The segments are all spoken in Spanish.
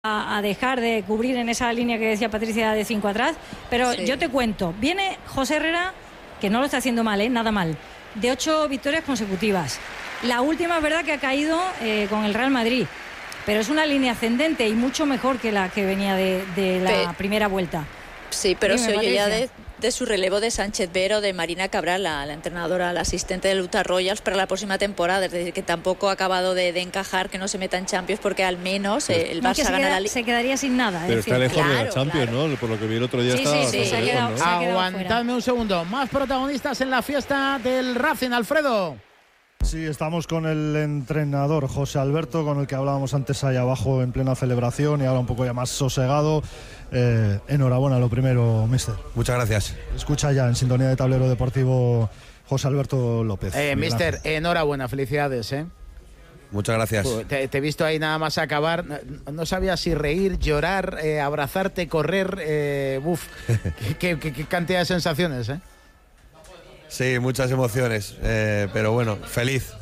a dejar de cubrir en esa línea que decía Patricia de 5 atrás, pero yo te cuento, viene José Herrera, que no lo está haciendo mal, nada mal, de 8 victorias consecutivas. La última es verdad que ha caído con el Real Madrid, pero es una línea ascendente y mucho mejor que la que venía de la primera vuelta. Sí, pero Dime, se oye ya Patricia. de su relevo de Sánchez Vero, de Marina Cabral, la entrenadora, la asistente de Utah Royals para la próxima temporada. Es decir, que tampoco ha acabado de encajar, que no se meta en Champions, porque al menos el Barça gana la Liga. Se quedaría sin nada. Pero está lejos de la claro, Champions, claro. ¿no? Por lo que vi el otro día Sí, estaba sí, bastante se ha lejos, quedado- ¿no? se ha quedado Aguantadme un segundo. Más protagonistas en la fiesta del Racing, Alfredo. Sí, estamos con el entrenador José Alberto, con el que hablábamos antes ahí abajo en plena celebración y ahora un poco ya más sosegado. Enhorabuena, lo primero, mister. Muchas gracias. Escucha ya en sintonía de Tablero Deportivo José Alberto López. Mister, enhorabuena, felicidades, ¿eh? Muchas gracias. Te he visto ahí nada más acabar. No sabía si reír, llorar, abrazarte, correr. Qué cantidad de sensaciones, ¿eh? Sí, muchas emociones, pero bueno, feliz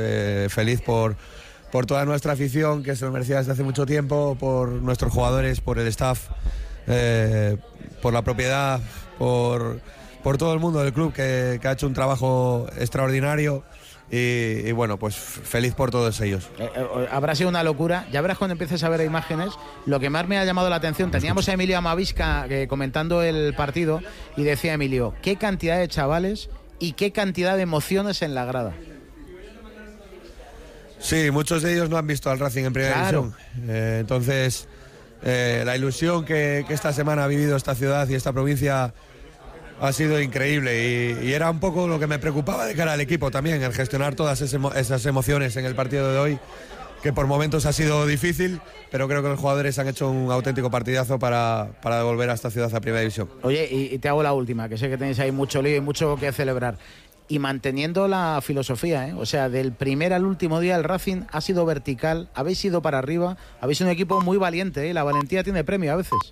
por toda nuestra afición, que se lo merecía desde hace mucho tiempo, por nuestros jugadores, por el staff, por la propiedad, por todo el mundo del club que ha hecho un trabajo extraordinario y bueno, pues feliz por todos ellos. Habrá sido una locura. Ya verás cuando empieces a ver imágenes. Lo que más me ha llamado la atención, teníamos a Emilio Amavisca comentando el partido y decía Emilio, qué cantidad de chavales y qué cantidad de emociones en la grada. Sí, muchos de ellos no han visto al Racing en primera división. Entonces, la ilusión que esta semana ha vivido esta ciudad y esta provincia ha sido increíble y era un poco lo que me preocupaba de cara al equipo también, el gestionar todas esas emociones en el partido de hoy, que por momentos ha sido difícil, pero creo que los jugadores han hecho un auténtico partidazo para devolver a esta ciudad a primera división. Oye, y te hago la última, que sé que tenéis ahí mucho lío y mucho que celebrar. Y manteniendo la filosofía, ¿eh? O sea, del primer al último día el Racing ha sido vertical, habéis ido para arriba, habéis sido un equipo muy valiente, ¿eh? La valentía tiene premio a veces.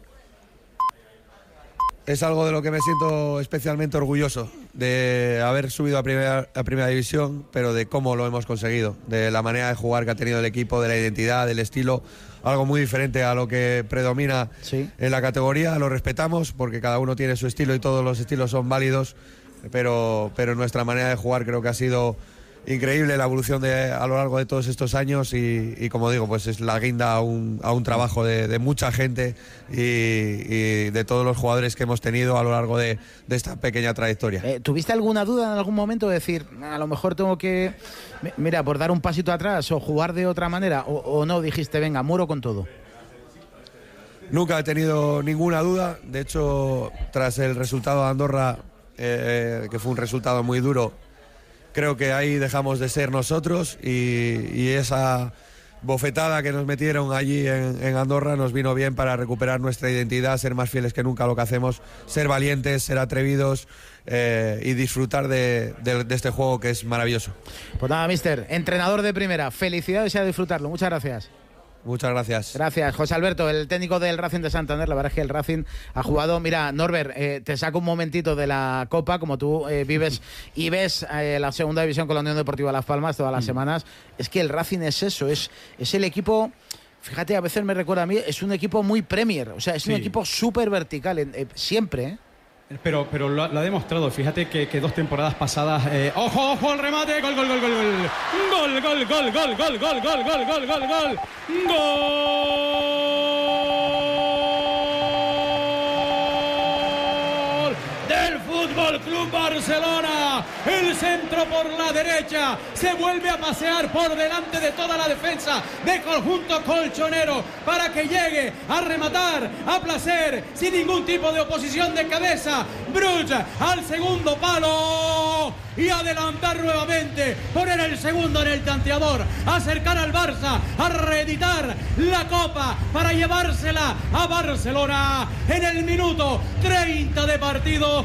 Es algo de lo que me siento especialmente orgulloso, de haber subido a primera división, pero de cómo lo hemos conseguido, de la manera de jugar que ha tenido el equipo, de la identidad, del estilo, algo muy diferente a lo que predomina en la categoría. Lo respetamos porque cada uno tiene su estilo y todos los estilos son válidos, pero nuestra manera de jugar creo que ha sido increíble, la evolución a lo largo de todos estos años y como digo, pues es la guinda a un trabajo de mucha gente y de todos los jugadores que hemos tenido a lo largo de esta pequeña trayectoria. ¿Tuviste alguna duda en algún momento de decir, a lo mejor tengo que, mira, por dar un pasito atrás o jugar de otra manera o no, dijiste, venga, muero con todo? Nunca he tenido ninguna duda, de hecho, tras el resultado de Andorra, que fue un resultado muy duro, creo que ahí dejamos de ser nosotros y esa bofetada que nos metieron allí en Andorra nos vino bien para recuperar nuestra identidad, ser más fieles que nunca a lo que hacemos, ser valientes, ser atrevidos y disfrutar de este juego que es maravilloso. Pues nada, mister, entrenador de primera, felicidades y a disfrutarlo. Muchas gracias. Muchas gracias. Gracias, José Alberto, el técnico del Racing de Santander. La verdad es que el Racing ha jugado. Mira, Norbert, te saco un momentito de la Copa, como tú vives y ves la segunda división con la Unión Deportiva Las Palmas todas las semanas. Es que el Racing es eso, es el equipo. Fíjate, a veces me recuerda a mí, es un equipo muy Premier, o sea, es un equipo súper vertical, siempre, ¿eh? Pero lo ha demostrado, fíjate que 2 temporadas pasadas, ojo al remate, gol, del Fútbol Club Barcelona, el centro por la derecha, se vuelve a pasear por delante de toda la defensa de conjunto colchonero para que llegue a rematar a placer sin ningún tipo de oposición de cabeza. Bruch al segundo palo y adelantar nuevamente, poner el segundo en el tanteador, acercar al Barça a reeditar la Copa para llevársela a Barcelona en el minuto 30 de partido.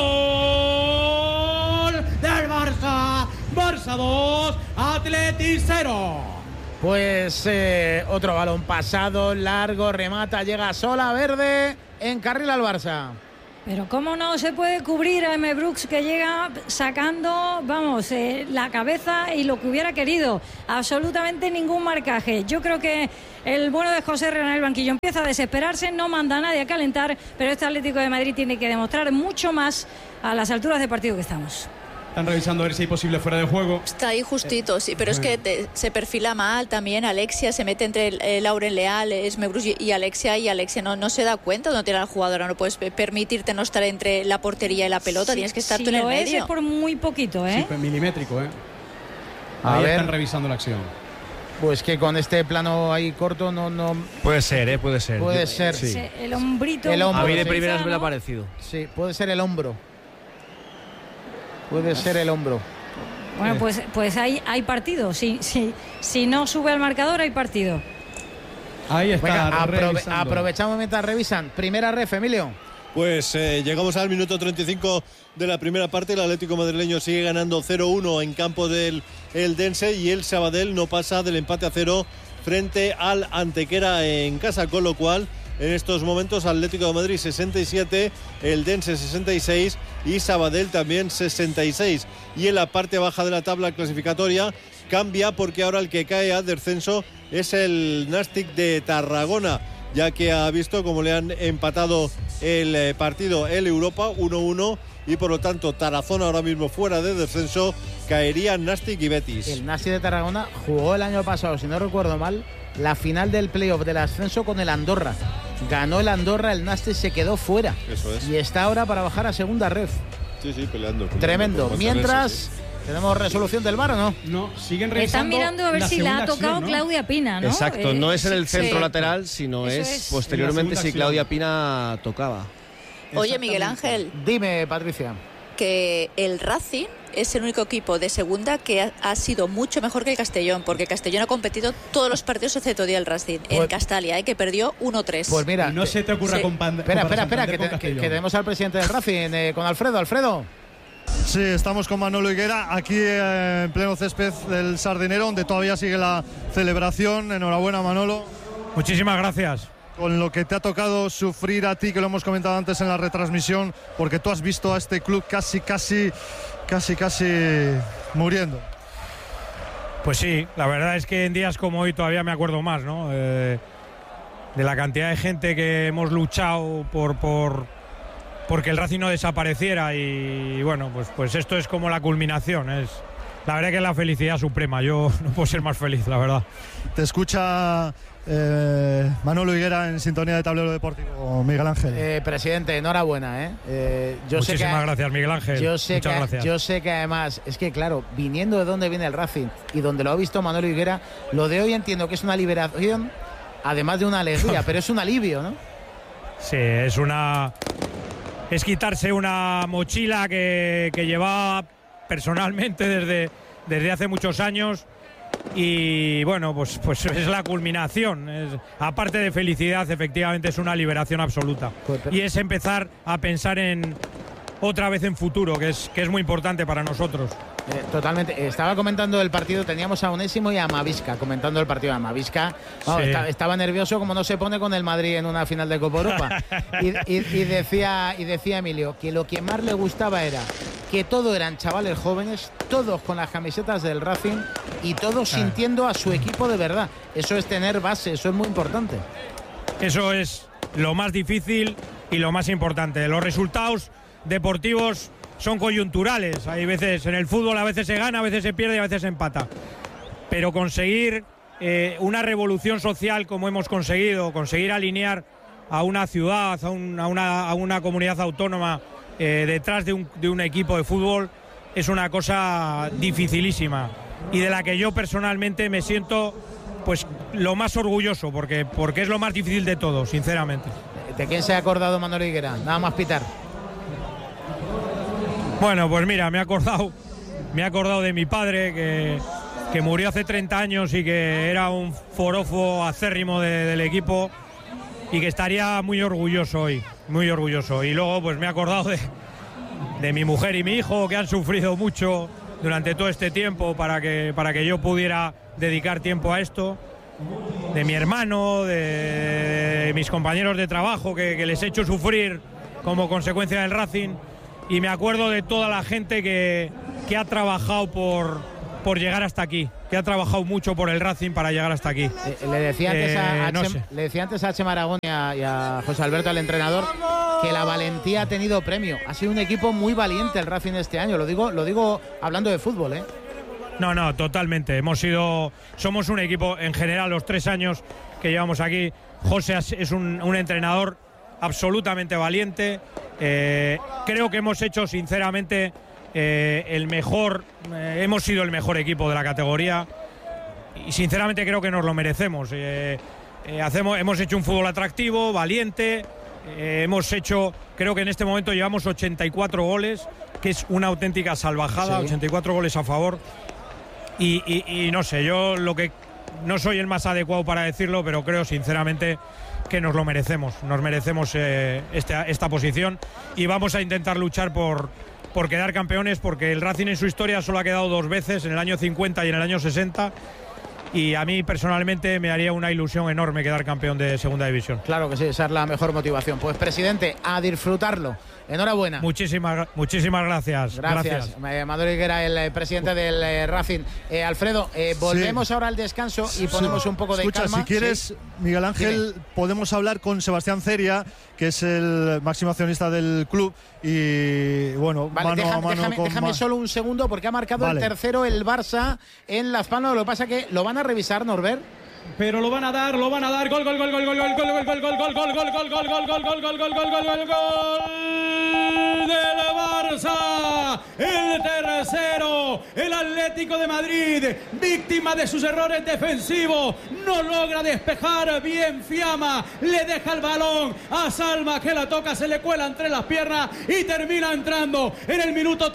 Gol del Barça, Barça 2, Atleti 0. Pues otro balón pasado, largo, remata, llega sola, Verde, encarrila al Barça. Pero cómo no se puede cubrir a M. Brooks, que llega sacando, vamos, la cabeza y lo que hubiera querido. Absolutamente ningún marcaje. Yo creo que el bueno de José Herrera en el banquillo empieza a desesperarse, no manda a nadie a calentar, pero este Atlético de Madrid tiene que demostrar mucho más a las alturas de partido que estamos. Están revisando a ver si hay posible fuera de juego. Está ahí justito, sí, pero es que se perfila mal también. Alexia se mete entre Lauren Leal, Esmebrus y Alexia no se da cuenta, no tiene a la jugadora. No puedes permitirte no estar entre la portería y la pelota, tienes que estar tú en el medio. Es por muy poquito, ¿eh? Sí, milimétrico, ¿eh? Ahí están revisando la acción. Pues que con este plano ahí corto no... Puede ser, puede ser. Puede ser. Sí. El hombrito. El hombro, a mí de primeras me lo ha parecido. Sí, puede ser el hombro. Puede ser el hombro. Bueno, pues hay partido. Si no sube al marcador, hay partido. Ahí está. Venga, aprovechamos mientras revisan. Primera ref, Emilio. Pues llegamos al minuto 35 de la primera parte. El Atlético madrileño sigue ganando 0-1 en campo del Eldense y el Sabadell no pasa del empate a 0 frente al Antequera en casa, con lo cual en estos momentos Atlético de Madrid 67, Eldense 66 y Sabadell también 66. Y en la parte baja de la tabla clasificatoria cambia, porque ahora el que cae al descenso es el Nàstic de Tarragona, ya que ha visto cómo le han empatado el partido el Europa 1-1 y por lo tanto Tarazona ahora mismo fuera de descenso, caería Nàstic y Betis. El Nàstic de Tarragona jugó el año pasado, si no recuerdo mal, la final del playoff del ascenso con el Andorra. Ganó el Andorra, el Nàstic se quedó fuera. Eso es. Y está ahora para bajar a segunda ref. Sí, peleando. Tremendo. Mientras, ¿tenemos resolución del VAR o no? No, siguen revisando. Están mirando a ver si la ha tocado acción, ¿no? Claudia Pina, ¿no? Exacto, no es en el centro lateral, sino es posteriormente si Claudia Pina tocaba. Oye, Miguel Ángel. Dime, Patricia. Que el Racing es el único equipo de segunda que ha sido mucho mejor que el Castellón, porque Castellón ha competido todos los partidos excepto el Racing en Castalia, que perdió 1-3. Pues mira, y no se te ocurra Espera, que tenemos al presidente del Racing, con Alfredo. Sí, estamos con Manolo Higuera aquí en pleno césped del Sardinero, donde todavía sigue la celebración. Enhorabuena, Manolo. Muchísimas gracias. Con lo que te ha tocado sufrir a ti, que lo hemos comentado antes en la retransmisión, porque tú has visto a este club casi muriendo. Pues sí, la verdad es que en días como hoy todavía me acuerdo más, ¿no? De la cantidad de gente que hemos luchado porque el Racing no desapareciera, y bueno, pues esto es como la culminación. La verdad que es la felicidad suprema. Yo no puedo ser más feliz, la verdad. Te escucha Manolo Higuera en sintonía de Tablero Deportivo. Miguel Ángel. Presidente, enhorabuena. Muchísimas gracias, Miguel Ángel. Muchas gracias. Yo sé que además, es que claro, viniendo de donde viene el Racing y donde lo ha visto Manolo Higuera, lo de hoy entiendo que es una liberación, además de una alegría, pero es un alivio, ¿no? Sí, es quitarse una mochila que llevaba personalmente desde hace muchos años, y bueno, pues es la culminación. Aparte de felicidad, efectivamente es una liberación absoluta, y es empezar a pensar otra vez en futuro, que es muy importante para nosotros. Totalmente. Estaba comentando el partido, teníamos a Onésimo y a Mavisca comentando el partido. A Mavisca estaba nervioso como no se pone con el Madrid en una final de Copa Europa. y decía Emilio que lo que más le gustaba era que todos eran chavales jóvenes, todos con las camisetas del Racing y todos sintiendo a su equipo de verdad. Eso es tener base, eso es muy importante. Eso es lo más difícil y lo más importante. Los resultados deportivos son coyunturales. Hay veces en el fútbol, a veces se gana, a veces se pierde y a veces se empata. Pero conseguir una revolución social como hemos conseguir alinear a una ciudad, a una comunidad autónoma detrás de un equipo de fútbol, es una cosa dificilísima, y de la que yo personalmente me siento pues lo más orgulloso, porque es lo más difícil de todo, sinceramente. ¿De quién se ha acordado Manolo Higuera? Nada más pitar. Bueno, pues mira, me he acordado de mi padre, que murió hace 30 años y que era un forofo acérrimo del equipo, y que estaría muy orgulloso hoy, muy orgulloso. Y luego pues me he acordado de mi mujer y mi hijo, que han sufrido mucho durante todo este tiempo para que yo pudiera dedicar tiempo a esto, de mi hermano, de mis compañeros de trabajo, que les he hecho sufrir como consecuencia del Racing, y me acuerdo de toda la gente que ha trabajado por llegar hasta aquí, que ha trabajado mucho por el Racing para llegar hasta aquí. Le decía antes a Chema Aragón y a José Alberto, al entrenador, que la valentía ha tenido premio. Ha sido un equipo muy valiente el Racing este año, lo digo hablando de fútbol, ¿eh? No, totalmente. Somos un equipo, en general, los 3 años que llevamos aquí. José es un entrenador absolutamente valiente. Creo que hemos hecho, sinceramente, hemos sido el mejor equipo de la categoría y sinceramente creo que nos lo merecemos. Hemos hecho un fútbol atractivo, valiente. Creo que en este momento llevamos 84 goles, que es una auténtica salvajada, sí. 84 goles a favor. Y no sé, yo no soy el más adecuado para decirlo, pero creo sinceramente que nos lo merecemos. Nos merecemos esta posición y vamos a intentar luchar por quedar campeones, porque el Racing en su historia solo ha quedado 2 veces, en el año 50 y en el año 60. Y a mí personalmente me haría una ilusión enorme quedar campeón de segunda división. Claro que sí, esa es la mejor motivación. Pues presidente, a disfrutarlo. Enhorabuena. Muchísimas gracias. Gracias. Manolo Higuera, el presidente del Racing. Alfredo, volvemos ahora al descanso y ponemos un poco de calma. Escucha, si quieres, Miguel Ángel, podemos hablar con Sebastián Ceria, que es el máximo accionista del club. Y bueno, vale, déjame solo un segundo, porque ha marcado el tercero el Barça en Las Palmas. Lo que pasa que lo van a revisar, Norbert. Pero lo van a dar, gol del Barça, el tercero, el Atlético de Madrid, víctima de sus errores defensivos, no logra despejar bien Fiamma, le deja el balón a Salma, que la toca, se le cuela entre las piernas y termina entrando en el minuto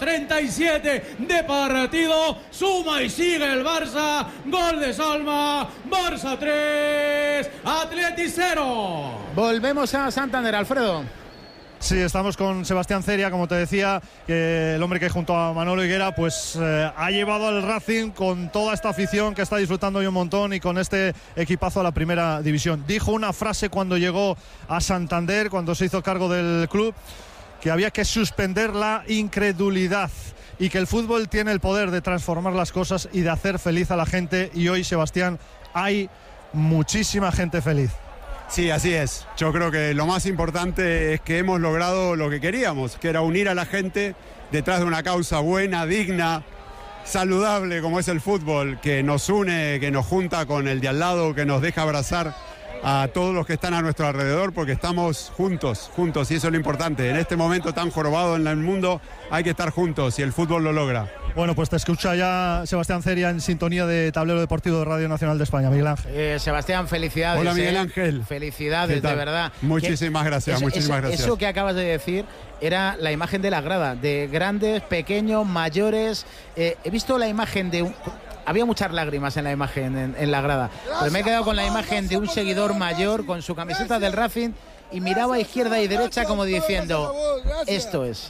37 de partido, suma y sigue el Barça, gol de Salma, Barça 3, Atleti 0. Volvemos a Santander, Alfredo. Sí, estamos con Sebastián Ceria, como te decía, el hombre que junto a Manolo Higuera pues ha llevado al Racing con toda esta afición que está disfrutando hoy un montón y con este equipazo a la primera división. Dijo una frase cuando llegó a Santander, cuando se hizo cargo del club, que había que suspender la incredulidad y que el fútbol tiene el poder de transformar las cosas y de hacer feliz a la gente, y hoy, Sebastián, hay muchísima gente feliz. Sí, así es. Yo creo que lo más importante es que hemos logrado lo que queríamos, que era unir a la gente detrás de una causa buena, digna, saludable como es el fútbol, que nos une, que nos junta con el de al lado, que nos deja abrazar a todos los que están a nuestro alrededor, porque estamos juntos, y eso es lo importante. En este momento tan jorobado en el mundo hay que estar juntos y el fútbol lo logra. Bueno, pues te escucha ya Sebastián Ceria en sintonía de Tablero Deportivo de Radio Nacional de España. Miguel Ángel. Sebastián, felicidades. Hola, Miguel Ángel. Felicidades, de verdad. Muchísimas gracias, muchísimas gracias. Eso que acabas de decir era la imagen de la grada, de grandes, pequeños, mayores. He visto la imagen de había muchas lágrimas en la imagen, en la grada. Pero me he quedado con la imagen de un seguidor mayor con su camiseta del Racing y miraba a izquierda y derecha como diciendo, esto es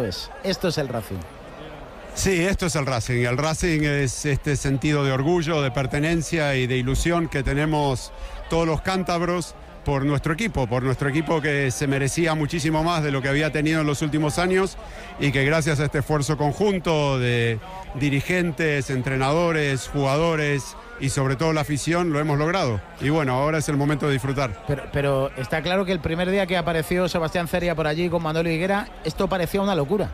el Racing. Sí, esto es el Racing. El Racing es este sentido de orgullo, de pertenencia y de ilusión que tenemos todos los cántabros por nuestro equipo que se merecía muchísimo más de lo que había tenido en los últimos años y que gracias a este esfuerzo conjunto de dirigentes, entrenadores, jugadores y sobre todo la afición lo hemos logrado. Y bueno, ahora es el momento de disfrutar. Pero está claro que el primer día que apareció Sebastián Ceria por allí con Manolo Higuera, esto parecía una locura.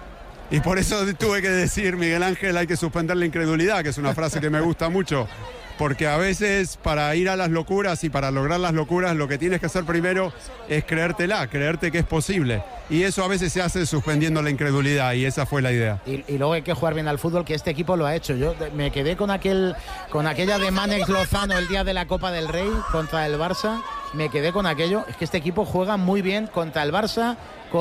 Y por eso tuve que decir, Miguel Ángel, hay que suspender la incredulidad, que es una frase que me gusta mucho. Porque a veces para ir a las locuras y para lograr las locuras lo que tienes que hacer primero es creerte que es posible. Y eso a veces se hace suspendiendo la incredulidad y esa fue la idea. Y luego hay que jugar bien al fútbol, que este equipo lo ha hecho. Yo me quedé con aquella de Mánex Lozano el día de la Copa del Rey contra el Barça. Me quedé con aquello. Es que este equipo juega muy bien contra el Barça,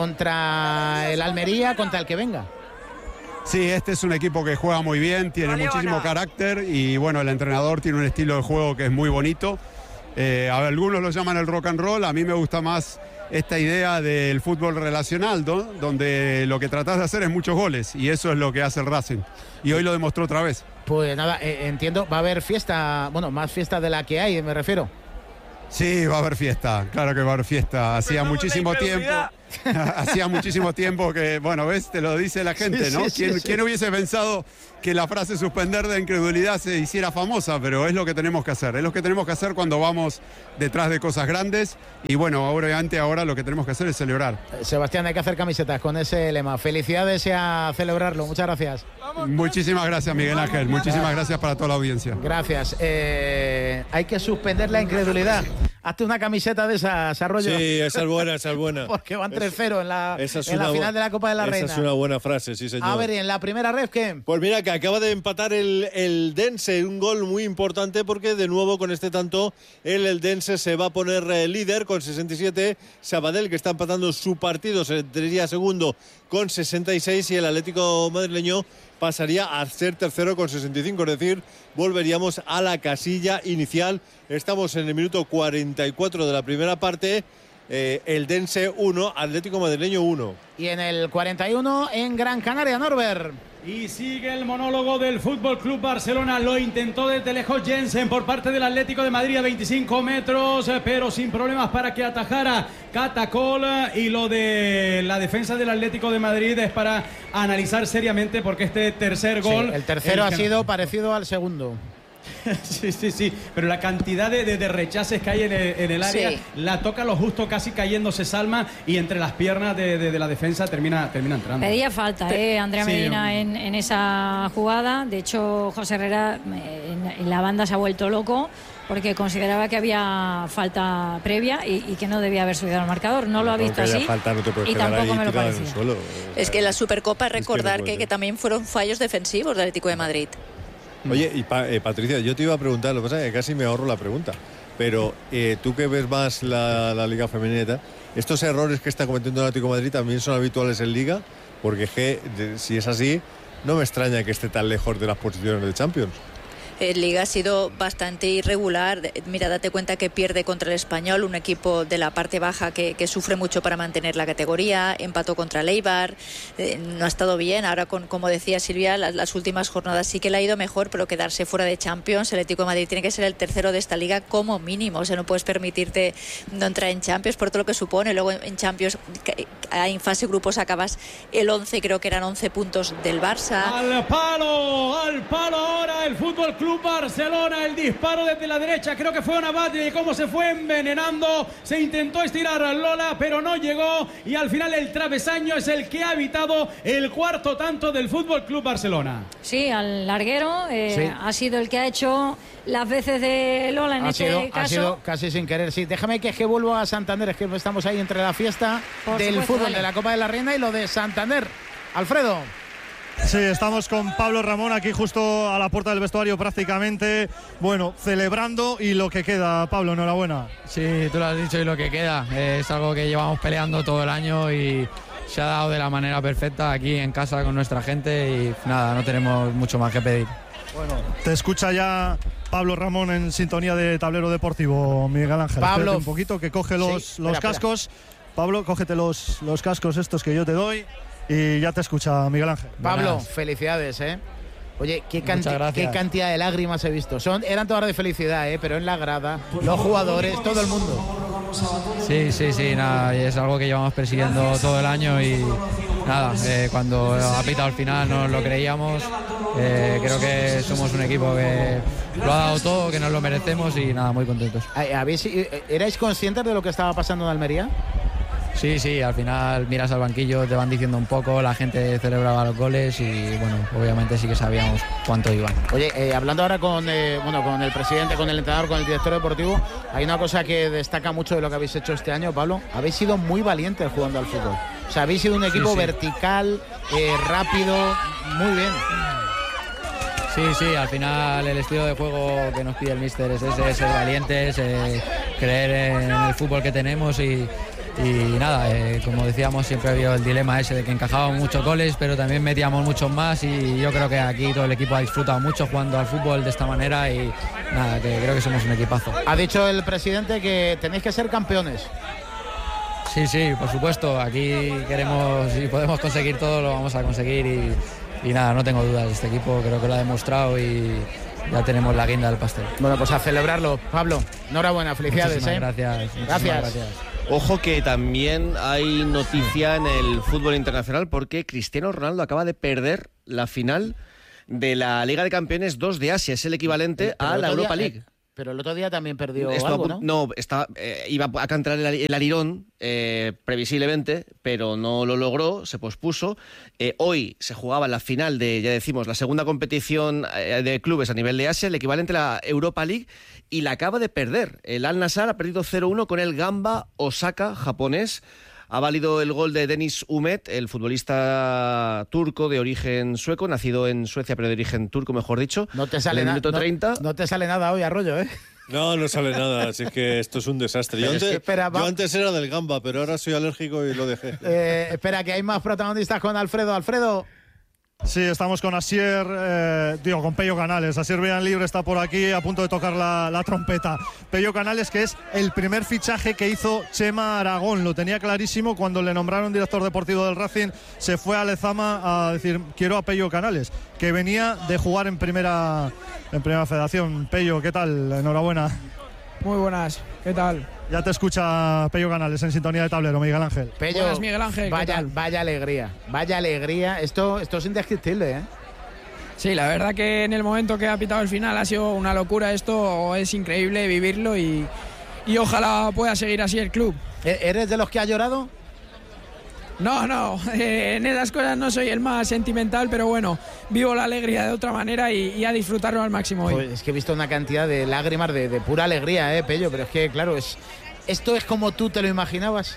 contra el Almería, contra el que venga. Sí, este es un equipo que juega muy bien, tiene muchísimo carácter y bueno, el entrenador tiene un estilo de juego que es muy bonito. Algunos lo llaman el rock and roll, a mí me gusta más esta idea del fútbol relacional, ¿no? Donde lo que tratás de hacer es muchos goles y eso es lo que hace el Racing. Y hoy lo demostró otra vez. Pues nada, entiendo, va a haber fiesta, bueno, más fiesta de la que hay, me refiero. Sí, va a haber fiesta, claro que va a haber fiesta. Hacía muchísimo tiempo. Hacía muchísimo tiempo que, bueno, ves, te lo dice la gente, ¿no? ¿Quién hubiese pensado que la frase suspender de incredulidad se hiciera famosa? Pero es lo que tenemos que hacer. Es lo que tenemos que hacer cuando vamos detrás de cosas grandes. Y bueno, obviamente ahora lo que tenemos que hacer es celebrar. Sebastián, hay que hacer camisetas con ese lema. Felicidades y a celebrarlo. Muchas gracias. Muchísimas gracias, Miguel Ángel. Muchísimas gracias para toda la audiencia. Gracias. Hay que suspender la incredulidad. Hazte una camiseta de esas, Arroyo. Sí, esa es buena. Porque van 3-0 en la final de la Copa de la Reina. Esa es una buena frase, sí, señor. A ver, ¿y en la primera ref qué? Pues mira, que acaba de empatar el Dense, un gol muy importante porque de nuevo con este tanto el Dense se va a poner líder con 67, Sabadell, que está empatando su partido, sería segundo con 66 y el Atlético madrileño pasaría a ser tercero con 65, es decir, volveríamos a la casilla inicial. Estamos en el minuto 44 de la primera parte. El Dense 1, Atlético madrileño 1. Y en el 41 en Gran Canaria, Norbert. Y sigue el monólogo del Fútbol Club Barcelona. Lo intentó desde lejos Jensen por parte del Atlético de Madrid a 25 metros, pero sin problemas para que atajara Catacol. Y lo de la defensa del Atlético de Madrid es para analizar seriamente, porque este tercer gol... Sí, el tercero ha sido parecido al segundo. Sí, pero la cantidad de rechaces que hay en el área, la toca lo justo, casi cayéndose Salma, y entre las piernas de la defensa termina entrando. Pedía falta, Andrea Medina en esa jugada. De hecho, José Herrera en la banda se ha vuelto loco porque consideraba que había falta previa y que no debía haber subido al marcador. No lo ha visto así y tampoco me lo parecía. Es que la Supercopa, recordar que también fueron fallos defensivos del Atlético de Madrid. Oye, y Patricia, yo te iba a preguntar, lo que pasa es que casi me ahorro la pregunta, pero tú que ves más la Liga Femenina, ¿estos errores que está cometiendo el Atlético de Madrid también son habituales en Liga? Porque si es así, no me extraña que esté tan lejos de las posiciones de Champions. Liga ha sido bastante irregular. Mira, date cuenta que pierde contra el Español, un equipo de la parte baja que sufre mucho para mantener la categoría. Empató contra el Eibar, no ha estado bien. Ahora, como decía Silvia, las últimas jornadas sí que le ha ido mejor, pero quedarse fuera de Champions, el Atlético de Madrid tiene que ser el tercero de esta liga como mínimo. O sea, no puedes permitirte no entrar en Champions por todo lo que supone. Luego en Champions, en fase de grupos acabas el 11, creo que eran 11 puntos del Barça. Al palo ahora el Fútbol Club Barcelona, el disparo desde la derecha, creo que fue Navati, y cómo se fue envenenando, se intentó estirar a Lola, pero no llegó, y al final el travesaño es el que ha evitado el cuarto tanto del Fútbol Club Barcelona. Sí, al larguero, ha sido el que ha hecho las veces de Lola en este caso. Ha sido casi sin querer, sí. Déjame que vuelvo a Santander, es que estamos ahí entre la fiesta del fútbol, de la Copa de la Reina y lo de Santander. Alfredo. Sí, estamos con Pablo Ramón aquí justo a la puerta del vestuario prácticamente, bueno, celebrando y lo que queda. Pablo, enhorabuena. Sí, tú lo has dicho, y lo que queda. Es algo que llevamos peleando todo el año y se ha dado de la manera perfecta aquí en casa con nuestra gente y nada, no tenemos mucho más que pedir. Bueno, te escucha ya Pablo Ramón en sintonía de Tablero Deportivo, Miguel Ángel. Pablo, espérate un poquito que coge los cascos. Espera. Pablo, cógete los cascos estos que yo te doy. Y ya te escucha Miguel Ángel. Pablo, Buenas. Felicidades, Oye, qué cantidad de lágrimas he visto. Eran todas de felicidad, pero en la grada, los jugadores, todo el mundo. Sí, nada, es algo que llevamos persiguiendo todo el año y nada, cuando ha pitado al final no lo creíamos. Creo que somos un equipo que lo ha dado todo, que nos lo merecemos y nada, muy contentos. ¿Erais conscientes de lo que estaba pasando en Almería? Sí, al final miras al banquillo, te van diciendo un poco, la gente celebraba los goles y bueno, obviamente sí que sabíamos cuánto iban. Oye, hablando ahora con el presidente, con el entrenador, con el director deportivo, hay una cosa que destaca mucho de lo que habéis hecho este año, Pablo. Habéis sido muy valientes jugando al fútbol. O sea, habéis sido un equipo vertical, rápido, muy bien. Sí, al final el estilo de juego que nos pide el míster es ese, ser valientes, creer en el fútbol que tenemos y nada, como decíamos, siempre ha habido el dilema ese de que encajábamos muchos goles, pero también metíamos muchos más y yo creo que aquí todo el equipo ha disfrutado mucho jugando al fútbol de esta manera y nada, que creo que somos un equipazo. Ha dicho el presidente que tenéis que ser campeones. Sí, por supuesto, aquí queremos, si podemos conseguir todo, lo vamos a conseguir y nada, no tengo dudas, este equipo creo que lo ha demostrado y ya tenemos la guinda del pastel. Bueno, pues a celebrarlo, Pablo. Enhorabuena, felicidades. Muchísimas gracias. Gracias. Ojo que también hay noticia en el fútbol internacional porque Cristiano Ronaldo acaba de perder la final de la Liga de Campeones 2 de Asia. Es el equivalente a la Europa League. Pero el otro día también perdió algo, ¿no? No, iba a cantar el alirón previsiblemente, pero no lo logró, se pospuso. Hoy se jugaba la final de, ya decimos, la segunda competición de clubes a nivel de Asia, el equivalente a la Europa League, y la acaba de perder. El Al-Nassr ha perdido 0-1 con el Gamba Osaka japonés. Ha valido el gol de Deniz Umet, el futbolista turco de origen sueco, nacido en Suecia pero de origen turco, mejor dicho. No te sale nada. No te sale nada hoy, Arroyo, ¿eh? No sale nada, así que esto es un desastre. Yo antes era del Gamba, pero ahora soy alérgico y lo dejé. Espera, que hay más protagonistas con Alfredo. Alfredo. Sí, estamos con Asier, con Pello Canales. Asier Villalibre está por aquí a punto de tocar la trompeta. Pello Canales, que es el primer fichaje que hizo Chema Aragón. Lo tenía clarísimo cuando le nombraron director deportivo del Racing. Se fue a Lezama a decir, quiero a Pello Canales, que venía de jugar en primera federación. Pello, ¿qué tal? Enhorabuena. Muy buenas, ¿qué tal? Ya te escucha Pello Canales en sintonía de tablero, Miguel Ángel. Pello, buenas, Miguel Ángel, vaya alegría. Esto es indescriptible, ¿eh? Sí, la verdad que en el momento que ha pitado el final ha sido una locura. Esto es increíble vivirlo y ojalá pueda seguir así el club. ¿Eres de los que ha llorado? No, en esas cosas no soy el más sentimental, pero bueno, vivo la alegría de otra manera y a disfrutarlo al máximo hoy. Pues es que he visto una cantidad de lágrimas de pura alegría, Pello, pero es que, claro, ¿esto es como tú te lo imaginabas?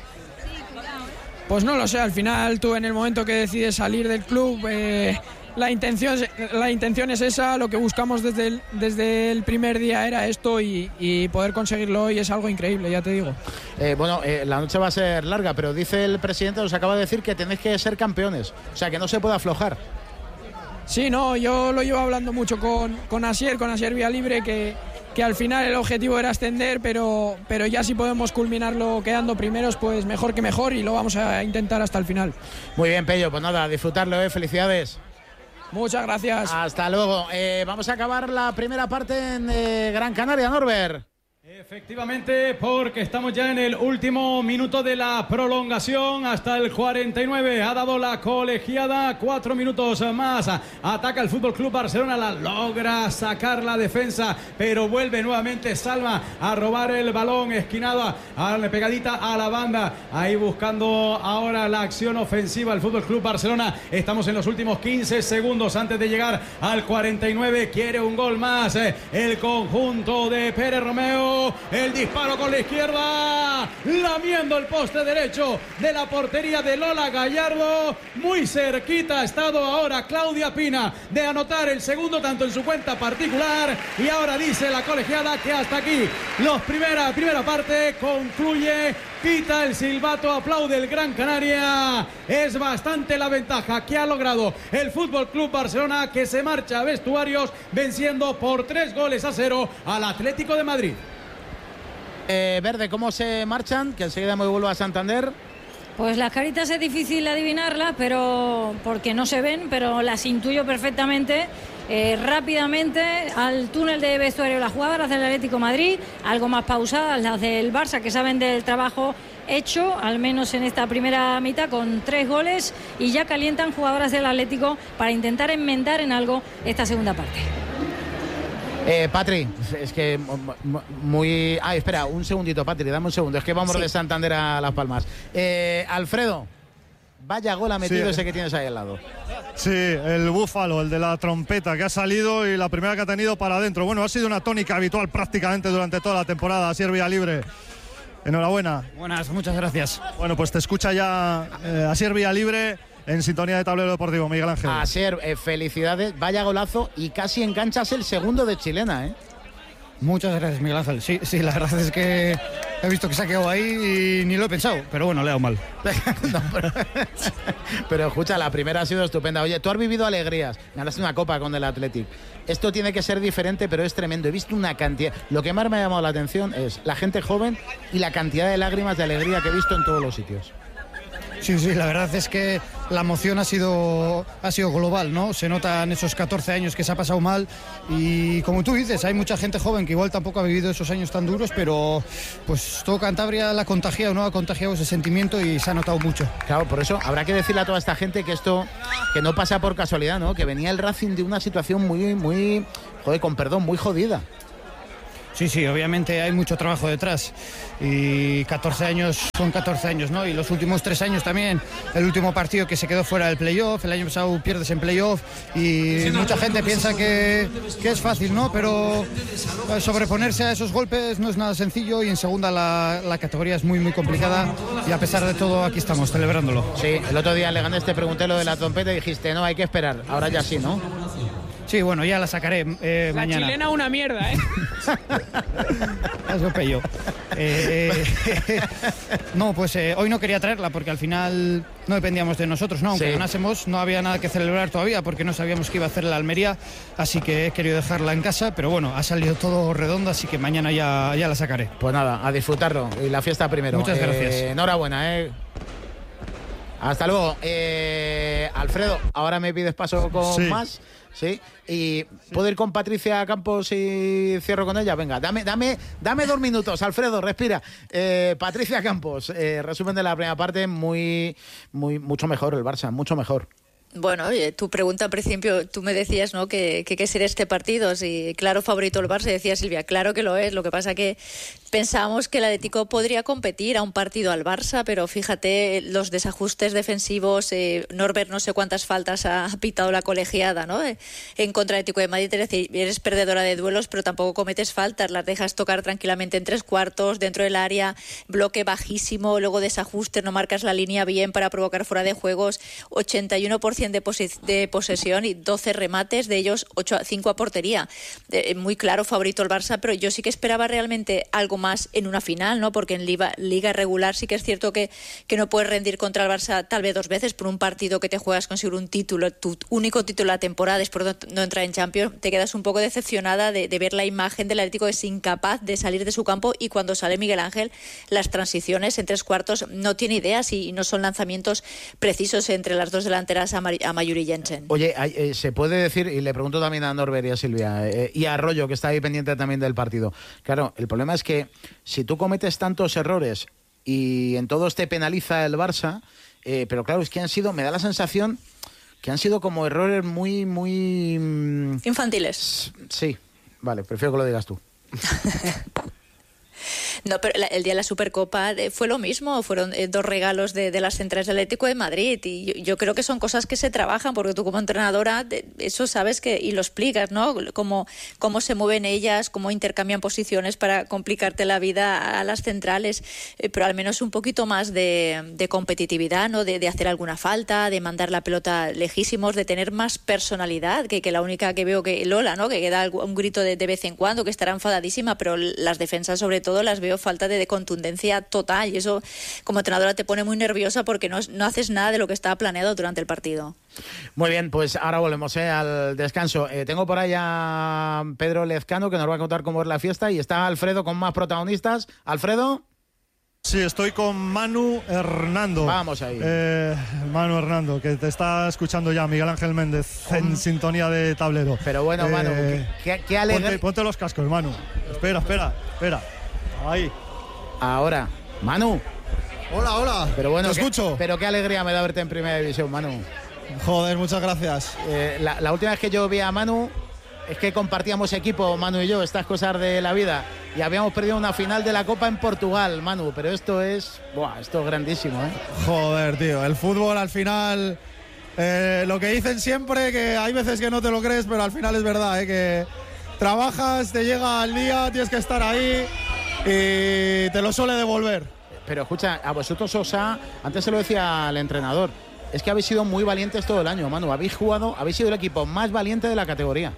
Pues no lo sé, al final tú en el momento que decides salir del club, la intención es esa, lo que buscamos desde el primer día era esto y poder conseguirlo hoy es algo increíble, ya te digo. La noche va a ser larga, pero dice el presidente, os acaba de decir que tenéis que ser campeones, o sea, que no se puede aflojar. Sí, no, yo lo llevo hablando mucho con Asier Villalibre, que al final el objetivo era ascender, pero ya si podemos culminarlo quedando primeros, pues mejor que mejor, y lo vamos a intentar hasta el final. Muy bien, Pello, pues nada, disfrutarlo, felicidades. Muchas gracias. Hasta luego. Vamos a acabar la primera parte en Gran Canaria, Norbert. Efectivamente, porque estamos ya en el último minuto de la prolongación, hasta el 49 ha dado la colegiada, 4 minutos más, ataca el Fútbol Club Barcelona, la logra sacar la defensa, pero vuelve nuevamente Salma a robar el balón, esquinada, pegadita a la banda, ahí buscando ahora la acción ofensiva el Fútbol Club Barcelona. Estamos en los últimos 15 segundos antes de llegar al 49, quiere un gol más el conjunto de Pérez Romeo. El disparo con la izquierda, lamiendo el poste derecho de la portería de Lola Gallardo. Muy cerquita ha estado ahora Claudia Pina de anotar el segundo tanto en su cuenta particular, y ahora dice la colegiada que hasta aquí primera parte concluye. Pita el silbato, aplaude el Gran Canaria. Es bastante la ventaja que ha logrado el Fútbol Club Barcelona, que se marcha a vestuarios venciendo por 3-0 al Atlético de Madrid. Verde, ¿cómo se marchan? Que enseguida me vuelvo a Santander. Pues las caritas es difícil adivinarlas, pero porque no se ven, pero las intuyo perfectamente. Rápidamente al túnel de vestuario las jugadoras del Atlético de Madrid, algo más pausadas las del Barça, que saben del trabajo hecho, al menos en esta primera mitad, con 3 goles, y ya calientan jugadoras del Atlético para intentar enmendar en algo esta segunda parte. Patri, es que muy... espera, un segundito, Patri, dame un segundo, es que vamos de Santander a Las Palmas. Alfredo, vaya gol ha metido ese que tienes ahí al lado. Sí, el Búfalo, el de la trompeta, que ha salido y la primera que ha tenido para adentro. Bueno, ha sido una tónica habitual prácticamente durante toda la temporada. Asier Villalibre, enhorabuena. Buenas, muchas gracias. Bueno, pues te escucha ya Asier Villalibre en sintonía de Tablero Deportivo, Miguel Ángel. Asier, felicidades, vaya golazo, y casi enganchas el segundo de chilena, ¿eh? Muchas gracias, Miguel Ángel. Sí, la verdad es que he visto que se ha quedado ahí y ni lo he pensado, pero bueno, le he dado mal. No, pero escucha, la primera ha sido estupenda. Oye, tú has vivido alegrías, ganaste una copa con el Athletic. Esto tiene que ser diferente, pero es tremendo. He visto una cantidad... Lo que más me ha llamado la atención es la gente joven y la cantidad de lágrimas de alegría que he visto en todos los sitios. Sí, la verdad es que la emoción ha sido global, ¿no? Se notan esos 14 años que se ha pasado mal y como tú dices, hay mucha gente joven que igual tampoco ha vivido esos años tan duros, pero pues todo Cantabria la ha contagiado ese sentimiento y se ha notado mucho. Claro, por eso habrá que decirle a toda esta gente que esto que no pasa por casualidad, ¿no? Que venía el Racing de una situación muy, con perdón, muy jodida. Sí, obviamente hay mucho trabajo detrás y 14 años son 14 años, ¿no? Y los últimos 3 años también, el último partido que se quedó fuera del playoff, el año pasado pierdes en playoff y mucha gente piensa que es fácil, ¿no? Pero sobreponerse a esos golpes no es nada sencillo y en segunda la categoría es muy complicada y a pesar de todo aquí estamos celebrándolo. Sí, el otro día le gané, te pregunté lo de la trompeta y dijiste, no, hay que esperar, ahora ya sí, ¿no? Sí, bueno, ya la sacaré mañana. La chilena una mierda, ¿eh? Eso pello. No, pues hoy no quería traerla porque al final no dependíamos de nosotros, ¿no? Aunque ganásemos, no había nada que celebrar todavía porque no sabíamos qué iba a hacer la Almería, así que he querido dejarla en casa, pero bueno, ha salido todo redondo, así que mañana ya la sacaré. Pues nada, a disfrutarlo y la fiesta primero. Muchas gracias. Enhorabuena, Hasta luego. Alfredo, ahora me pides paso con más. Sí, y ¿puedo ir con Patricia Campos y cierro con ella? Venga, dame 2 minutos, Alfredo, respira. Patricia Campos, resumen de la primera parte, mucho mejor el Barça, mucho mejor. Bueno, oye, tu pregunta al principio, tú me decías, ¿no?, que qué sería este partido. Si claro favorito el Barça, decía Silvia, claro que lo es. Lo que pasa que pensábamos que el Atlético podría competir a un partido al Barça, pero fíjate los desajustes defensivos. Norbert no sé cuántas faltas ha pitado la colegiada, ¿no?, en contra del Atlético de Madrid. Es decir, eres perdedora de duelos, pero tampoco cometes faltas, las dejas tocar tranquilamente en 3/4 dentro del área, bloque bajísimo, luego desajustes, no marcas la línea bien para provocar fuera de juegos, 81% de posesión y 12 remates, de ellos 5 a portería. Muy claro favorito el Barça, pero yo sí que esperaba realmente algo más en una final, ¿no? Porque en liga regular sí que es cierto que no puedes rendir contra el Barça tal vez 2 veces por un partido que te juegas conseguir un título, tu único título de la temporada, después de no entrar en Champions. Te quedas un poco decepcionada de ver la imagen del Atlético, es incapaz de salir de su campo, y cuando sale Miguel Ángel, las transiciones en 3/4 no tiene ideas y no son lanzamientos precisos entre las dos delanteras a Mayur y Jensen. Oye, se puede decir, y le pregunto también a Norbert y a Silvia, y a Arroyo, que está ahí pendiente también del partido. Claro, el problema es que si tú cometes tantos errores y en todos te penaliza el Barça, pero claro, es que me da la sensación que han sido como errores muy infantiles. Sí, vale, prefiero que lo digas tú. No, pero el día de la Supercopa fue lo mismo, fueron 2 regalos de las centrales del Atlético de Madrid, y yo creo que son cosas que se trabajan, porque tú como entrenadora eso sabes y lo explicas, ¿no? Cómo se mueven ellas, cómo intercambian posiciones para complicarte la vida a las centrales, pero al menos un poquito más de competitividad, ¿no? De hacer alguna falta, de mandar la pelota lejísimos, de tener más personalidad, que la única que veo que Lola, ¿no?, que da un grito de vez en cuando, que estará enfadadísima, pero las defensas sobre todo las veo falta de contundencia total, y eso como entrenadora te pone muy nerviosa porque no haces nada de lo que estaba planeado durante el partido. Muy bien, pues ahora volvemos al descanso. Tengo por ahí a Pedro Lezcano, que nos va a contar cómo es la fiesta, y está Alfredo con más protagonistas. ¿Alfredo? Sí, estoy con Manu Hernando. Vamos ahí. Manu Hernando, que te está escuchando ya Miguel Ángel Méndez en sintonía de tablero. Pero bueno, Manu, qué alegre. Ponte los cascos, Manu. Espera. Ahí. Ahora, Manu. Hola. Pero bueno, te escucho. Pero qué alegría me da verte en Primera División, Manu. Joder, muchas gracias. La última vez que yo vi a Manu es que compartíamos equipo, Manu y yo, estas cosas de la vida, y habíamos perdido una final de la Copa en Portugal, Manu, pero esto es grandísimo, ¿eh? Joder, tío, el fútbol al final, lo que dicen siempre, que hay veces que no te lo crees, pero al final es verdad, que trabajas, te llega el día, tienes que estar ahí y te lo suele devolver. Pero escucha, a vosotros antes se lo decía al entrenador, es que habéis sido muy valientes todo el año, Manu, habéis sido el equipo más valiente de la categoría.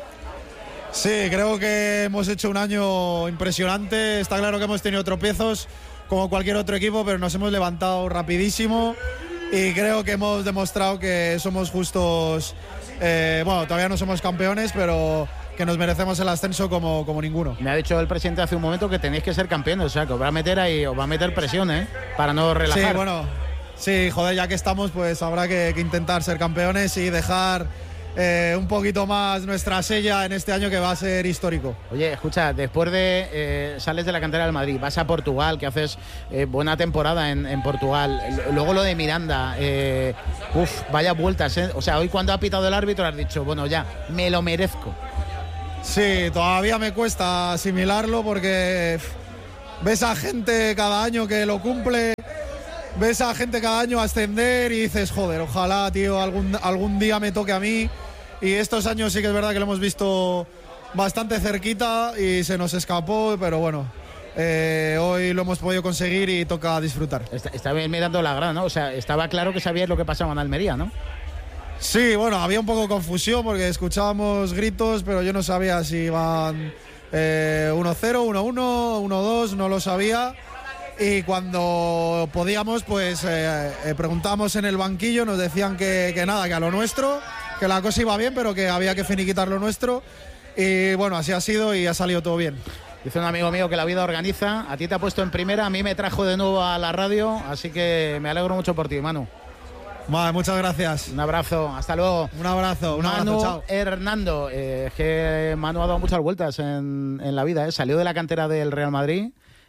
Sí, creo que hemos hecho un año impresionante. Está claro que hemos tenido tropiezos como cualquier otro equipo, pero nos hemos levantado rapidísimo y creo que hemos demostrado que somos justos. Todavía no somos campeones, pero que nos merecemos el ascenso como ninguno. Me ha dicho el presidente hace un momento que tenéis que ser campeones, o sea, que os va a meter presión, para no relajar. Sí, bueno, sí, joder, ya que estamos, pues habrá que intentar ser campeones y dejar un poquito más nuestra sella en este año que va a ser histórico. Oye, escucha, después de sales de la cantera del Madrid, vas a Portugal, que haces buena temporada en Portugal, luego lo de Miranda, vaya vueltas, ¿eh? O sea, hoy cuando ha pitado el árbitro has dicho, bueno, ya, me lo merezco. Sí, todavía me cuesta asimilarlo porque ves a gente cada año que lo cumple, ves a gente cada año ascender y dices, joder, ojalá, tío, algún día me toque a mí. Y estos años sí que es verdad que lo hemos visto bastante cerquita y se nos escapó, pero bueno, hoy lo hemos podido conseguir y toca disfrutar. Estaba mirando la grada, ¿no? O sea, estaba claro que sabías lo que pasaba en Almería, ¿no? Sí, bueno, había un poco de confusión porque escuchábamos gritos, pero yo no sabía si iban 1-0, 1-1, 1-2, no lo sabía. Y cuando podíamos, pues preguntamos en el banquillo, nos decían que nada, que a lo nuestro, que la cosa iba bien, pero que había que finiquitar lo nuestro. Y bueno, así ha sido y ha salido todo bien. Dice un amigo mío que la vida organiza, a ti te ha puesto en primera, a mí me trajo de nuevo a la radio, así que me alegro mucho por ti, Manu. Vale, muchas gracias. Un abrazo, hasta luego. Un abrazo, chao. Hernando, es que Manu ha dado muchas vueltas en la vida, ¿eh? Salió de la cantera del Real Madrid,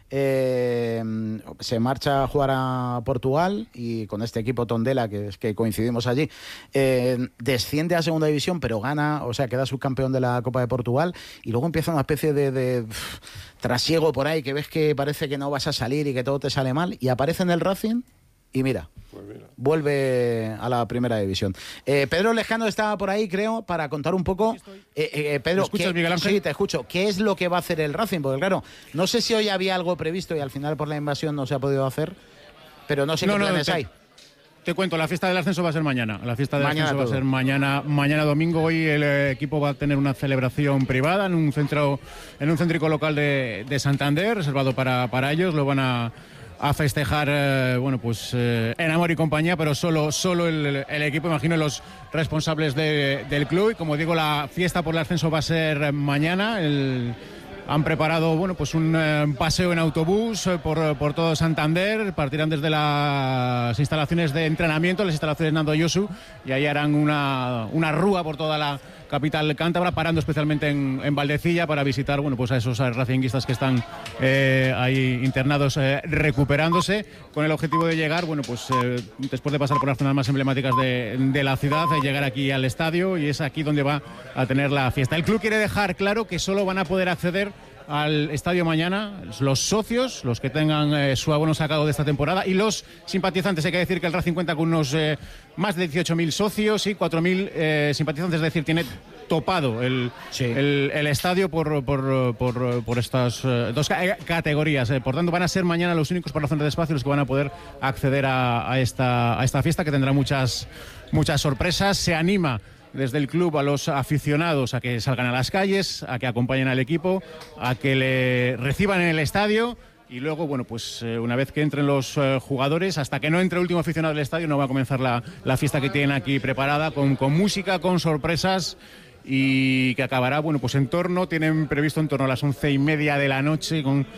se marcha a jugar a Portugal y con este equipo Tondela, que es que coincidimos allí, desciende a segunda división, pero gana, o sea, queda subcampeón de la Copa de Portugal y luego empieza una especie de trasiego por ahí, que ves que parece que no vas a salir y que todo te sale mal, y aparece en el Racing y mira, vuelve a la primera división. Pedro Lejano estaba por ahí, creo, para contar un poco. Pedro, ¿me escuchas, Miguel Ángel? Sí, te escucho. ¿Qué es lo que va a hacer el Racing? Porque claro, no sé si hoy había algo previsto y al final por la invasión no se ha podido hacer, pero no sé qué planes hay. Te cuento, la fiesta del ascenso va a ser mañana. La fiesta del ascenso va a ser mañana domingo. Hoy el equipo va a tener una celebración privada en un céntrico local de Santander, reservado para ellos. Lo van a festejar, en amor y compañía, pero solo el equipo, imagino, los responsables del club. Y como digo, la fiesta por el ascenso va a ser mañana. Han preparado un paseo en autobús por todo Santander. Partirán desde las instalaciones de entrenamiento, las instalaciones Nando Yosu, y ahí harán una rúa por toda la capital cántabra, parando especialmente en Valdecilla para visitar a esos racinguistas que están ahí internados recuperándose, con el objetivo de llegar, después de pasar por las zonas más emblemáticas de la ciudad, llegar aquí al estadio, y es aquí donde va a tener la fiesta. El club quiere dejar claro que solo van a poder acceder al estadio mañana los socios, los que tengan su abono sacado de esta temporada, y los simpatizantes. Hay que decir que el Racing cuenta con unos más de 18.000 socios y 4.000 simpatizantes, es decir, tiene topado el estadio por estas dos categorías. Por tanto, van a ser mañana los únicos, por razón de espacio, los que van a poder acceder a esta fiesta, que tendrá muchas sorpresas. Se anima desde el club a los aficionados a que salgan a las calles, a que acompañen al equipo, a que le reciban en el estadio, y luego, una vez que entren los jugadores, hasta que no entre el último aficionado del estadio, no va a comenzar la fiesta que tienen aquí preparada, con música, con sorpresas, y que acabará, tienen previsto en torno a las 11:30 de la noche, con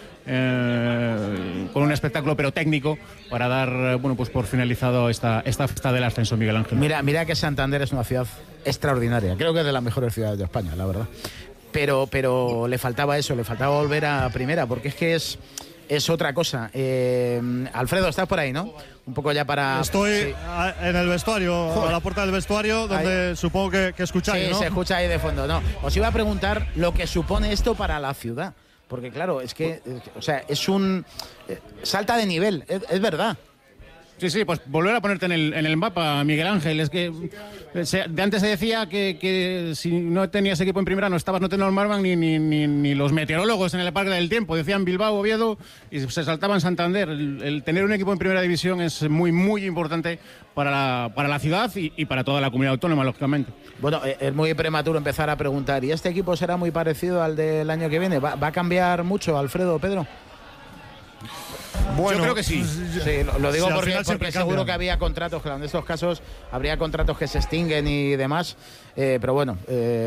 un espectáculo pero técnico, para dar por finalizado esta fiesta del ascenso, Miguel Ángel. Mira que Santander es una ciudad extraordinaria, creo que es de las mejores ciudades de España, la verdad, pero le faltaba eso, le faltaba volver a primera, porque es que es otra cosa. Alfredo, estás por ahí, ¿no? Un poco ya para... Estoy en el vestuario, Joder. a la puerta del vestuario, donde supongo que escucháis, sí, ¿no? Se escucha ahí de fondo, no. Os iba a preguntar lo que supone esto para la ciudad, porque claro, es que, es un... salta de nivel, es verdad. Sí, pues volver a ponerte en el mapa, Miguel Ángel. Es que de antes se decía que si no tenías equipo en primera no te normaban ni los meteorólogos en el Parque del Tiempo. Decían Bilbao, Oviedo, y se saltaban Santander. El tener un equipo en primera división es muy, muy importante para la ciudad y para toda la comunidad autónoma, lógicamente. Bueno, es muy prematuro empezar a preguntar, ¿y este equipo será muy parecido al del año que viene? ¿Va a cambiar mucho, Alfredo, Pedro? Bueno, yo creo que sí. Sí, lo digo porque seguro cambian. Que había contratos, claro, en estos casos habría contratos que se extinguen y demás, pero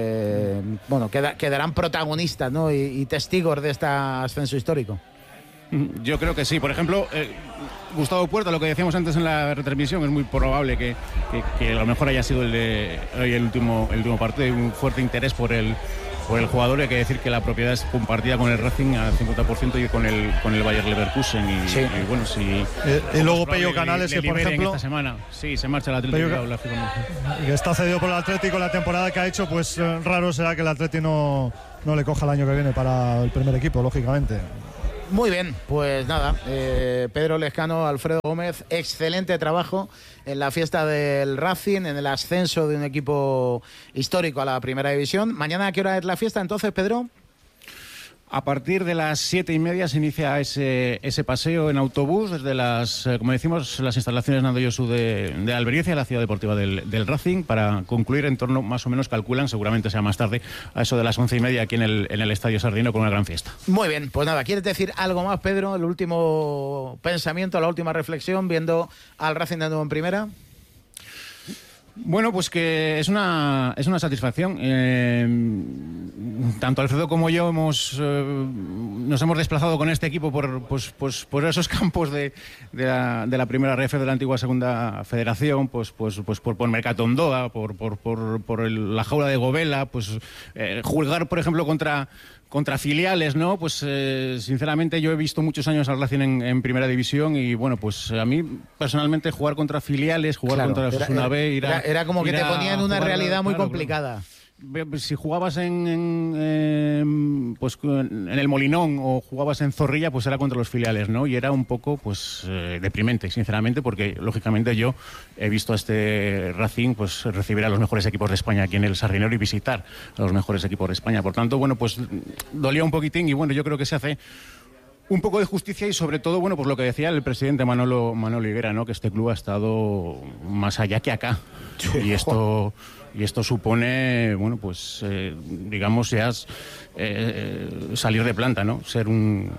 quedarán protagonistas, ¿no? y testigos de este ascenso histórico. Yo creo que sí. Por ejemplo, Gustavo Puerta, lo que decíamos antes en la retransmisión, es muy probable que a lo mejor haya sido el último partido. Hay un fuerte interés por el jugador. Hay que decir que la propiedad es compartida con el Racing al 50% y con el Bayer Leverkusen. Y bueno, si y luego Pello Canales, que por ejemplo esta semana sí se marcha el Atlético, que está cedido por el Atlético. La temporada que ha hecho, pues raro será que el Atlético no le coja el año que viene para el primer equipo, lógicamente. Muy bien, pues nada, Pedro Lezcano, Alfredo Gómez, excelente trabajo en la fiesta del Racing, en el ascenso de un equipo histórico a la primera división. ¿Mañana a qué hora es la fiesta entonces, Pedro? A partir de las 7:30 se inicia ese paseo en autobús desde como decimos, las instalaciones Nando Josu de Albericia, la ciudad deportiva del Racing, para concluir en torno, más o menos calculan, seguramente sea más tarde, a eso de las 11:30 aquí en el Estadio Sardinero con una gran fiesta. Muy bien, pues nada, ¿quieres decir algo más, Pedro? El último pensamiento, la última reflexión, viendo al Racing de nuevo en primera. Bueno, pues que es una satisfacción. Tanto Alfredo como yo nos hemos desplazado con este equipo por esos campos de la primera RF de la antigua segunda federación, pues por Mercatondoa, por la jaula de Govela, pues jugar, por ejemplo, contra filiales, ¿no? Pues sinceramente yo he visto muchos años al Racing en primera división y bueno, pues a mí personalmente jugar contra filiales, jugar contra la Osasuna B, era como que te ponía en una realidad muy complicada. Si jugabas en el Molinón o jugabas en Zorrilla, pues era contra los filiales, ¿no? Y era un poco, pues, deprimente, sinceramente, porque, lógicamente, yo he visto a este Racing, pues, recibir a los mejores equipos de España aquí en el Sardinero y visitar a los mejores equipos de España. Por tanto, bueno, pues, dolía un poquitín y, bueno, yo creo que se hace un poco de justicia y, sobre todo, bueno, pues lo que decía el presidente Manolo Higuera, ¿no? Que este club ha estado más allá que acá. Y esto supone, bueno, pues digamos ya salir de planta, ¿no? Ser un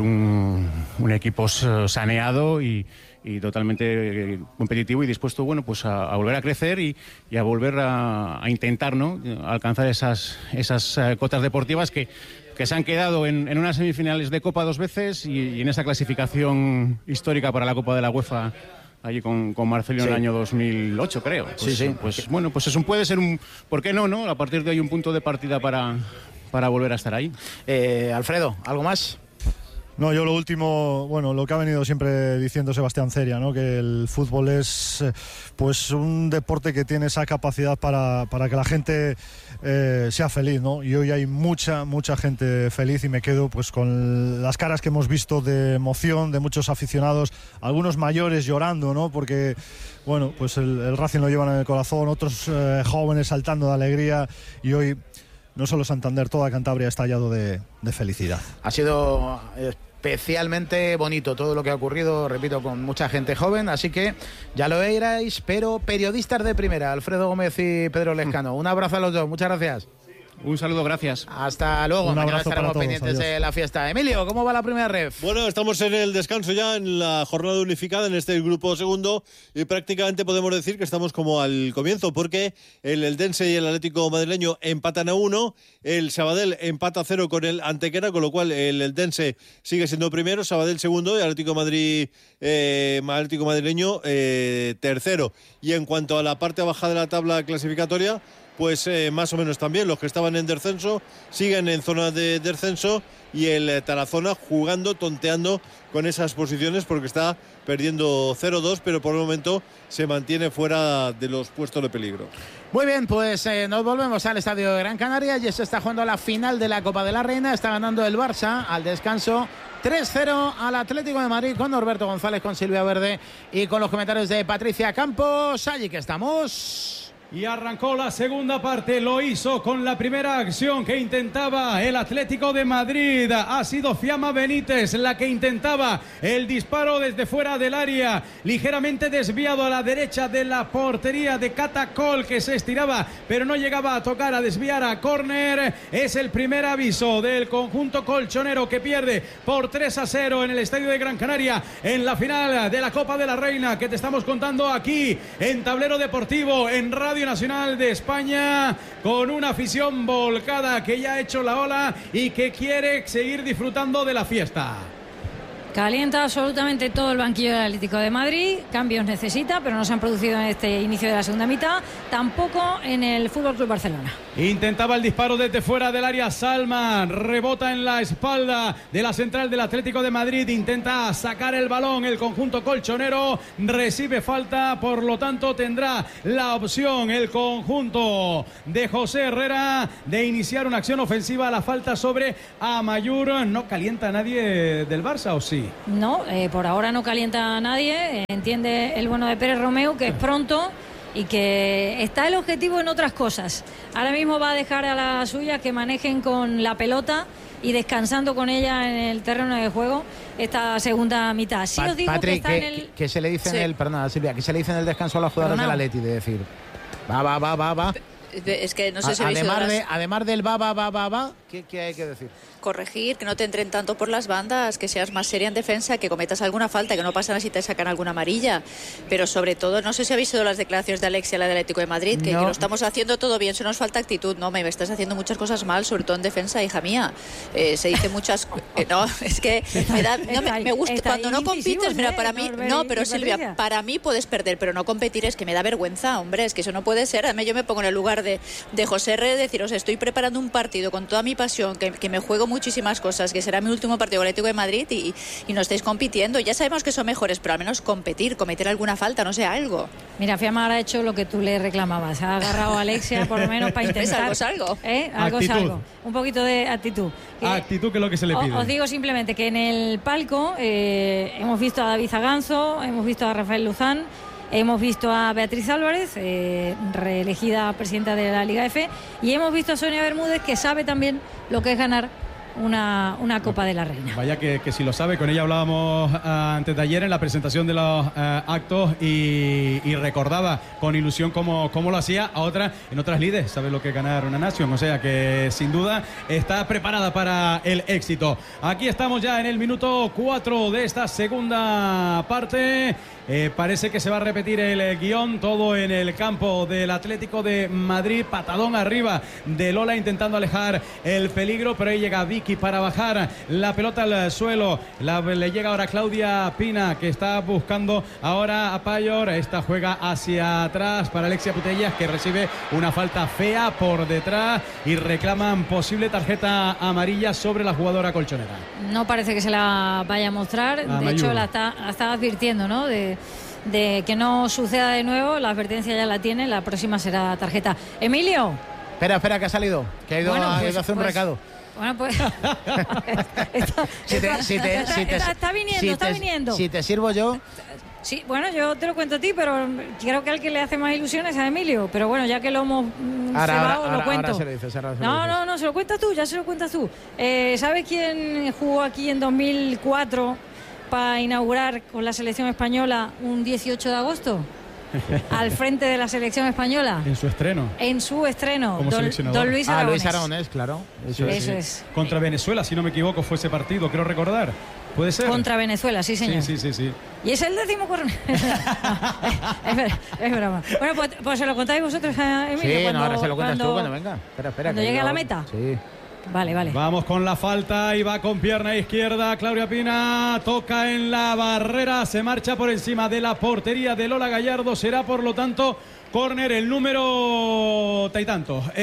equipo saneado y totalmente competitivo y dispuesto, bueno, pues a volver a crecer y a volver a intentar, ¿no? Alcanzar esas cotas deportivas que se han quedado en unas semifinales de Copa 2 veces y en esa clasificación histórica para la Copa de la UEFA allí con Marcelino en el año 2008, creo. Pues, pues bueno, pues eso puede ser ¿por qué no? A partir de ahí un punto de partida para volver a estar ahí. Alfredo, ¿algo más? No, yo lo último, bueno, lo que ha venido siempre diciendo Sebastián Ceria, ¿no? Que el fútbol es pues un deporte que tiene esa capacidad para que la gente sea feliz, ¿no? Y hoy hay mucha gente feliz y me quedo pues con las caras que hemos visto de emoción de muchos aficionados, algunos mayores llorando, ¿no? Porque, bueno, pues el Racing lo llevan en el corazón, otros jóvenes saltando de alegría y hoy no solo Santander, toda Cantabria ha estallado de felicidad. Ha sido especialmente bonito todo lo que ha ocurrido, repito, con mucha gente joven, así que ya lo veréis, pero periodistas de primera, Alfredo Gómez y Pedro Lezcano. Un abrazo a los dos, muchas gracias. Un saludo, gracias. Hasta luego, mañana estaremos pendientes de la fiesta. Emilio, ¿cómo va la primera ref? Bueno, estamos en el descanso ya, en la jornada unificada, en este grupo segundo, y prácticamente podemos decir que estamos como al comienzo, porque el Eldense y el Atlético madrileño empatan a 1, el Sabadell empata a 0 con el Antequera, con lo cual el Eldense sigue siendo primero, Sabadell segundo y Atlético madrileño tercero. Y en cuanto a la parte baja de la tabla clasificatoria, pues más o menos también. Los que estaban en descenso siguen en zona de descenso y el Tarazona jugando, tonteando con esas posiciones porque está perdiendo 0-2, pero por el momento se mantiene fuera de los puestos de peligro. Muy bien, pues nos volvemos al estadio de Gran Canaria. Ya se está jugando la final de la Copa de la Reina. Está ganando el Barça al descanso 3-0 al Atlético de Madrid con Norberto González, con Silvia Verde y con los comentarios de Patricia Campos. Allí que estamos. Y arrancó la segunda parte, lo hizo con la primera acción que intentaba el Atlético de Madrid. Ha sido Fiamma Benítez la que intentaba el disparo desde fuera del área, ligeramente desviado a la derecha de la portería de Catacol, que se estiraba pero no llegaba a tocar, a desviar a córner. Es el primer aviso del conjunto colchonero, que pierde por 3-0 en el estadio de Gran Canaria en la final de la Copa de la Reina, que te estamos contando aquí en Tablero Deportivo, en Radio Nacional de España, con una afición volcada que ya ha hecho la ola y que quiere seguir disfrutando de la fiesta. Calienta absolutamente todo el banquillo del Atlético de Madrid. Cambios necesita, pero no se han producido en este inicio de la segunda mitad. Tampoco en el Fútbol Club Barcelona. Intentaba el disparo desde fuera del área Salman. Rebota en la espalda de la central del Atlético de Madrid. Intenta sacar el balón. El conjunto colchonero recibe falta. Por lo tanto, tendrá la opción el conjunto de José Herrera de iniciar una acción ofensiva. La falta sobre Amayur. ¿No calienta a nadie del Barça o sí? No, por ahora no calienta a nadie. Entiende el bueno de Pérez Romeu que es pronto y que está el objetivo en otras cosas. Ahora mismo va a dejar a las suyas que manejen con la pelota y descansando con ella en el terreno de juego esta segunda mitad. Sí os digo Patrick, que está en el... que se le dice en el... Perdona, Silvia, que se le dice en el descanso a los jugadores del Atleti de decir va. Es que no sé si habéis además del va, ¿qué hay que decir? Corregir, que no te entren tanto por las bandas, que seas más seria en defensa, que cometas alguna falta, que no pasa nada si te sacan alguna amarilla. Pero sobre todo, no sé si habéis oído las declaraciones de Alexia, la del Atlético de Madrid, que lo estamos haciendo todo bien, solo nos falta actitud. No, me estás haciendo muchas cosas mal, sobre todo en defensa, hija mía. Se dice muchas... no, es que me gusta. Cuando no compites, mira, para mí... No, pero Silvia, para mí puedes perder, pero no competir es que me da vergüenza, hombre, es que eso no puede ser. Además, yo me pongo en el lugar de José Herrera, deciros, estoy preparando un partido con toda mi pasión, que me juego muchísimas cosas, que será mi último partido con el Atlético de Madrid y no estáis compitiendo. Ya sabemos que son mejores, pero al menos cometer alguna falta, no sé, algo. Mira, Fiamma ha hecho lo que tú le reclamabas. Ha agarrado a Alexia por lo menos para intentar. Algo es algo. Algo es algo. Un poquito de actitud. Actitud, que es lo que se le pide. Os digo simplemente que en el palco hemos visto a David Zaganzo, hemos visto a Rafael Luzán, hemos visto a Beatriz Álvarez, reelegida presidenta de la Liga F, y hemos visto a Sonia Bermúdez, que sabe también lo que es ganar una Copa de la Reina. Vaya que si lo sabe, con ella hablábamos antes de ayer en la presentación de los actos y recordaba con ilusión cómo lo hacía en otras lides, sabe lo que es ganar una nación, o sea que sin duda está preparada para el éxito. Aquí estamos ya en el minuto 4 de esta segunda parte. Parece que se va a repetir el guión, todo en el campo del Atlético de Madrid. Patadón arriba de Lola intentando alejar el peligro, pero ahí llega Vicky para bajar la pelota al suelo. Le llega ahora Claudia Pina, que está buscando ahora a Payor. Esta juega hacia atrás para Alexia Putellas, que recibe una falta fea por detrás y reclaman posible tarjeta amarilla sobre la jugadora colchonera. No parece que se la vaya a mostrar, de hecho la está advirtiendo, ¿no? De que no suceda de nuevo. La advertencia ya la tiene, la próxima será tarjeta. Emilio. Espera, que ha salido, que ha ido a hacer un recado. Bueno, pues está viniendo. Si te sirvo yo. Sí, bueno, yo te lo cuento a ti, pero creo que al que le hace más ilusiones es a Emilio. Pero bueno, ya que lo hemos cebado, lo cuento. Ahora se lo dices, No, se lo cuentas tú, ya se lo cuentas tú. ¿Sabes quién jugó aquí en 2004 para inaugurar con la selección española un 18 de agosto? Al frente de la selección española. En su estreno. Como seleccionador. Don Luis Aragonés. Luis Aragonés, claro. Eso es. Contra Venezuela, si no me equivoco, fue ese partido, quiero recordar. ¿Puede ser? Contra Venezuela, sí, señor. Sí. Y es el 10º corner. es broma. Bueno, pues se lo contáis vosotros a Emilio. Sí, ahora se lo cuentas tú cuando venga. Espera. Cuando llegue a la meta. Sí. Vale. Vamos con la falta y va con pierna izquierda. Claudia Pina toca en la barrera, se marcha por encima de la portería de Lola Gallardo. Será, por lo tanto, córner el número tanto. A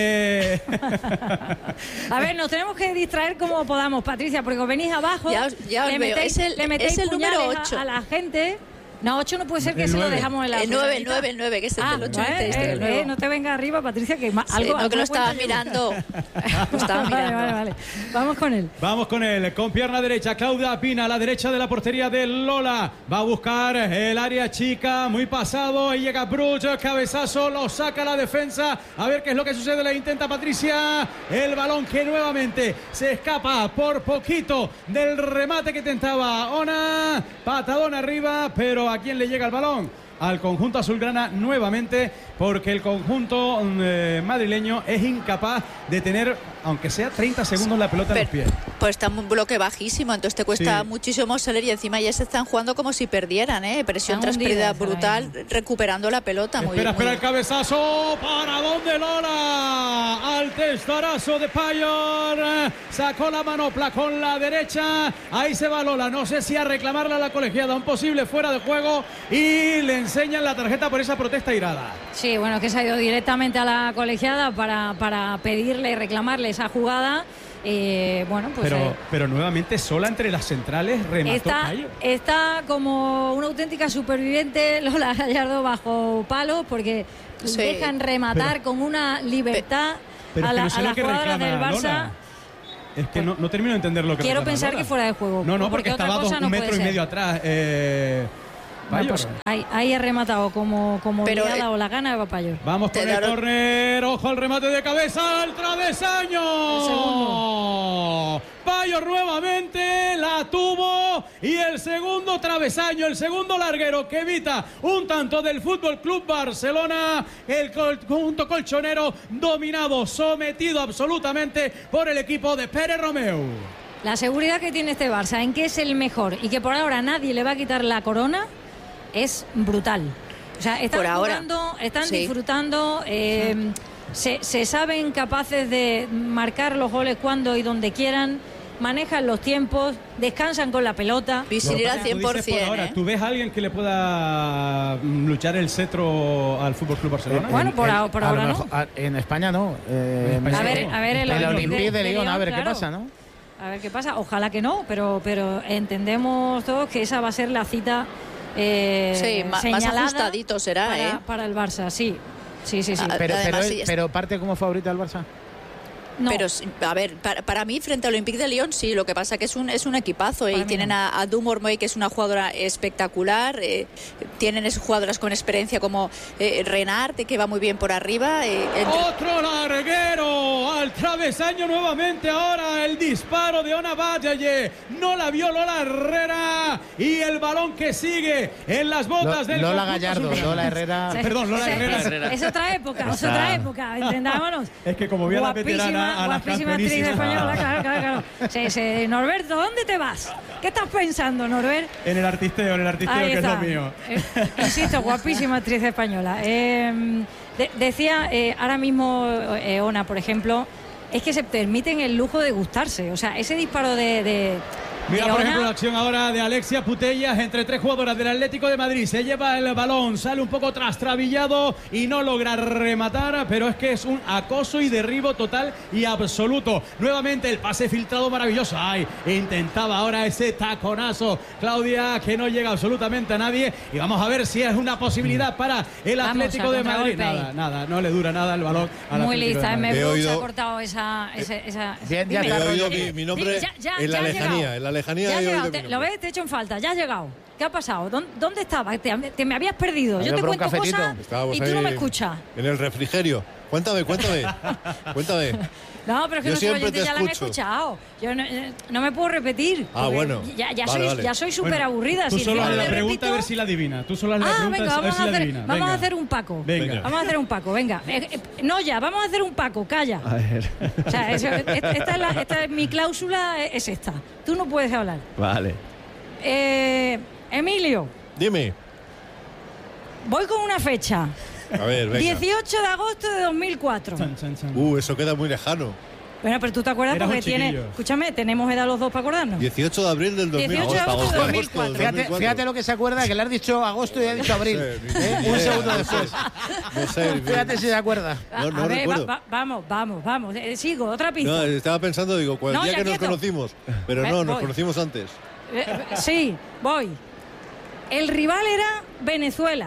ver, nos tenemos que distraer como podamos, Patricia, porque venís abajo. Ya os veo. Le metéis el número 8 a la gente. No, 8 no puede ser, que se lo dejamos en la... El 9, que es el del 8. No te venga arriba, Patricia, que algo... No, que lo estaba mirando. Vale. Vamos con él. Con pierna derecha, Claudia Pina, a la derecha de la portería de Lola. Va a buscar el área chica, muy pasado. Y llega Bruch, cabezazo, lo saca la defensa. A ver qué es lo que sucede, le intenta Patricia. El balón que nuevamente se escapa por poquito del remate que tentaba Ona. Patadón arriba, pero ¿a quién le llega el balón? Al conjunto azulgrana nuevamente, porque el conjunto madrileño es incapaz de tener aunque sea 30 segundos la pelota en los pies. Pues está un bloque bajísimo, entonces te cuesta muchísimo salir y encima ya se están jugando como si perdieran, presión tras pérdida brutal, recuperando la pelota. Espera el cabezazo, ¿para dónde Lola? Al testarazo de Payor, sacó la manopla con la derecha, ahí se va Lola, no sé si a reclamarla a la colegiada, un posible fuera de juego y le enseñan la tarjeta por esa protesta irada. Sí, bueno, que se ha ido directamente a la colegiada para pedirle y reclamarle esa jugada. Bueno, pues pero nuevamente sola entre las centrales, remató Payor. Está como una auténtica superviviente Lola Gallardo bajo palos porque dejan rematar con una libertad a las jugadoras del Barça. Lola. Es que no termino de entender lo que quiero pensar Lola. Que fuera de juego. No, porque estaba un metro y medio atrás. Bueno, pues ahí ha rematado como le ha dado la gana de Payor. Vamos con el córner, ojo al remate de cabeza, al travesaño. Payor nuevamente la tuvo y el segundo travesaño, el segundo larguero que evita un tanto del Fútbol Club Barcelona. El conjunto colchonero dominado, sometido absolutamente por el equipo de Pere Romeu. La seguridad que tiene este Barça en que es el mejor y que por ahora nadie le va a quitar la corona es brutal. O sea, están jugando, están disfrutando, se saben capaces de marcar los goles cuando y donde quieran, manejan los tiempos, descansan con la pelota. Visibilidad al 100%. Ahora, ¿tú ves a alguien que le pueda luchar el cetro al Fútbol Club Barcelona? Bueno, por ahora no. En España no. A ver, el Olympique de Lyon, a ver qué pasa, ¿no? A ver qué pasa. Ojalá que no, pero entendemos todos que esa va a ser la cita más ajustadito será, para el Barça, sí. Pero parte como favorita el Barça. No. Pero, a ver, para mí, frente al Olympique de Lyon, sí, lo que pasa que es un equipazo y tienen a Dumormoy, que es una jugadora espectacular, tienen jugadoras con experiencia como Renard, que va muy bien por arriba. Otro larguero al travesaño nuevamente, ahora el disparo de Ona Valle, no la vio Lola Herrera y el balón que sigue en las botas del Lola Gallardo, Lola Herrera. Perdón, Lola Herrera. Es otra época, entendámonos. Es que como vio a la veterana, guapísima actriz española, claro. Sí, Norberto, ¿dónde te vas? ¿Qué estás pensando, Norbert? En el artisteo que es lo mío. Insisto, guapísima actriz española. Decía ahora mismo Ona, por ejemplo, es que se permiten el lujo de gustarse. O sea, ese disparo Mira, por ejemplo, la acción ahora de Alexia Putellas entre tres jugadoras del Atlético de Madrid. Se lleva el balón, sale un poco trastrabillado y no logra rematar, pero es que es un acoso y derribo total y absoluto. Nuevamente el pase filtrado maravilloso. Intentaba ahora ese taconazo Claudia, que no llega absolutamente a nadie. Y vamos a ver si es una posibilidad para el Atlético de Madrid. Nada, no le dura nada el balón. Muy lista, se ha cortado esa. Bien, he oído mi nombre en la lejanía. Ya has llegado, lo ves, te he hecho en falta, ya has llegado. ¿Qué ha pasado? ¿Dónde estabas? Te me habías perdido. Yo te cuento cosas y tú no me escuchas. En el refrigerio. Cuéntame. No, pero es que nuestros oyentes ya la han escuchado. Yo no me puedo repetir. Bueno. Ya soy súper aburrida. Tú solo haz la pregunta a ver si la adivina. Vamos a hacer un Paco. Vamos a hacer un Paco, venga. No ya, vamos a hacer un Paco, calla. A ver. O sea, esta es mi cláusula, es esta. Tú no puedes hablar. Vale. Emilio. Dime. Voy con una fecha. A ver, venga. 18 de agosto de 2004. Eso queda muy lejano. Bueno, pero tú te acuerdas porque escúchame, tenemos edad los dos para acordarnos. 18 de abril del 2004. 18 de agosto de 2004. Fíjate lo que se acuerda, que le has dicho agosto y ha dicho abril. Un segundo después. No sé. Fíjate si se acuerda. No recuerdo. Vamos. Sigo, otra pista. No, estaba pensando, el día que nos conocimos. Pero no, nos conocimos antes. Sí, voy. El rival era Venezuela.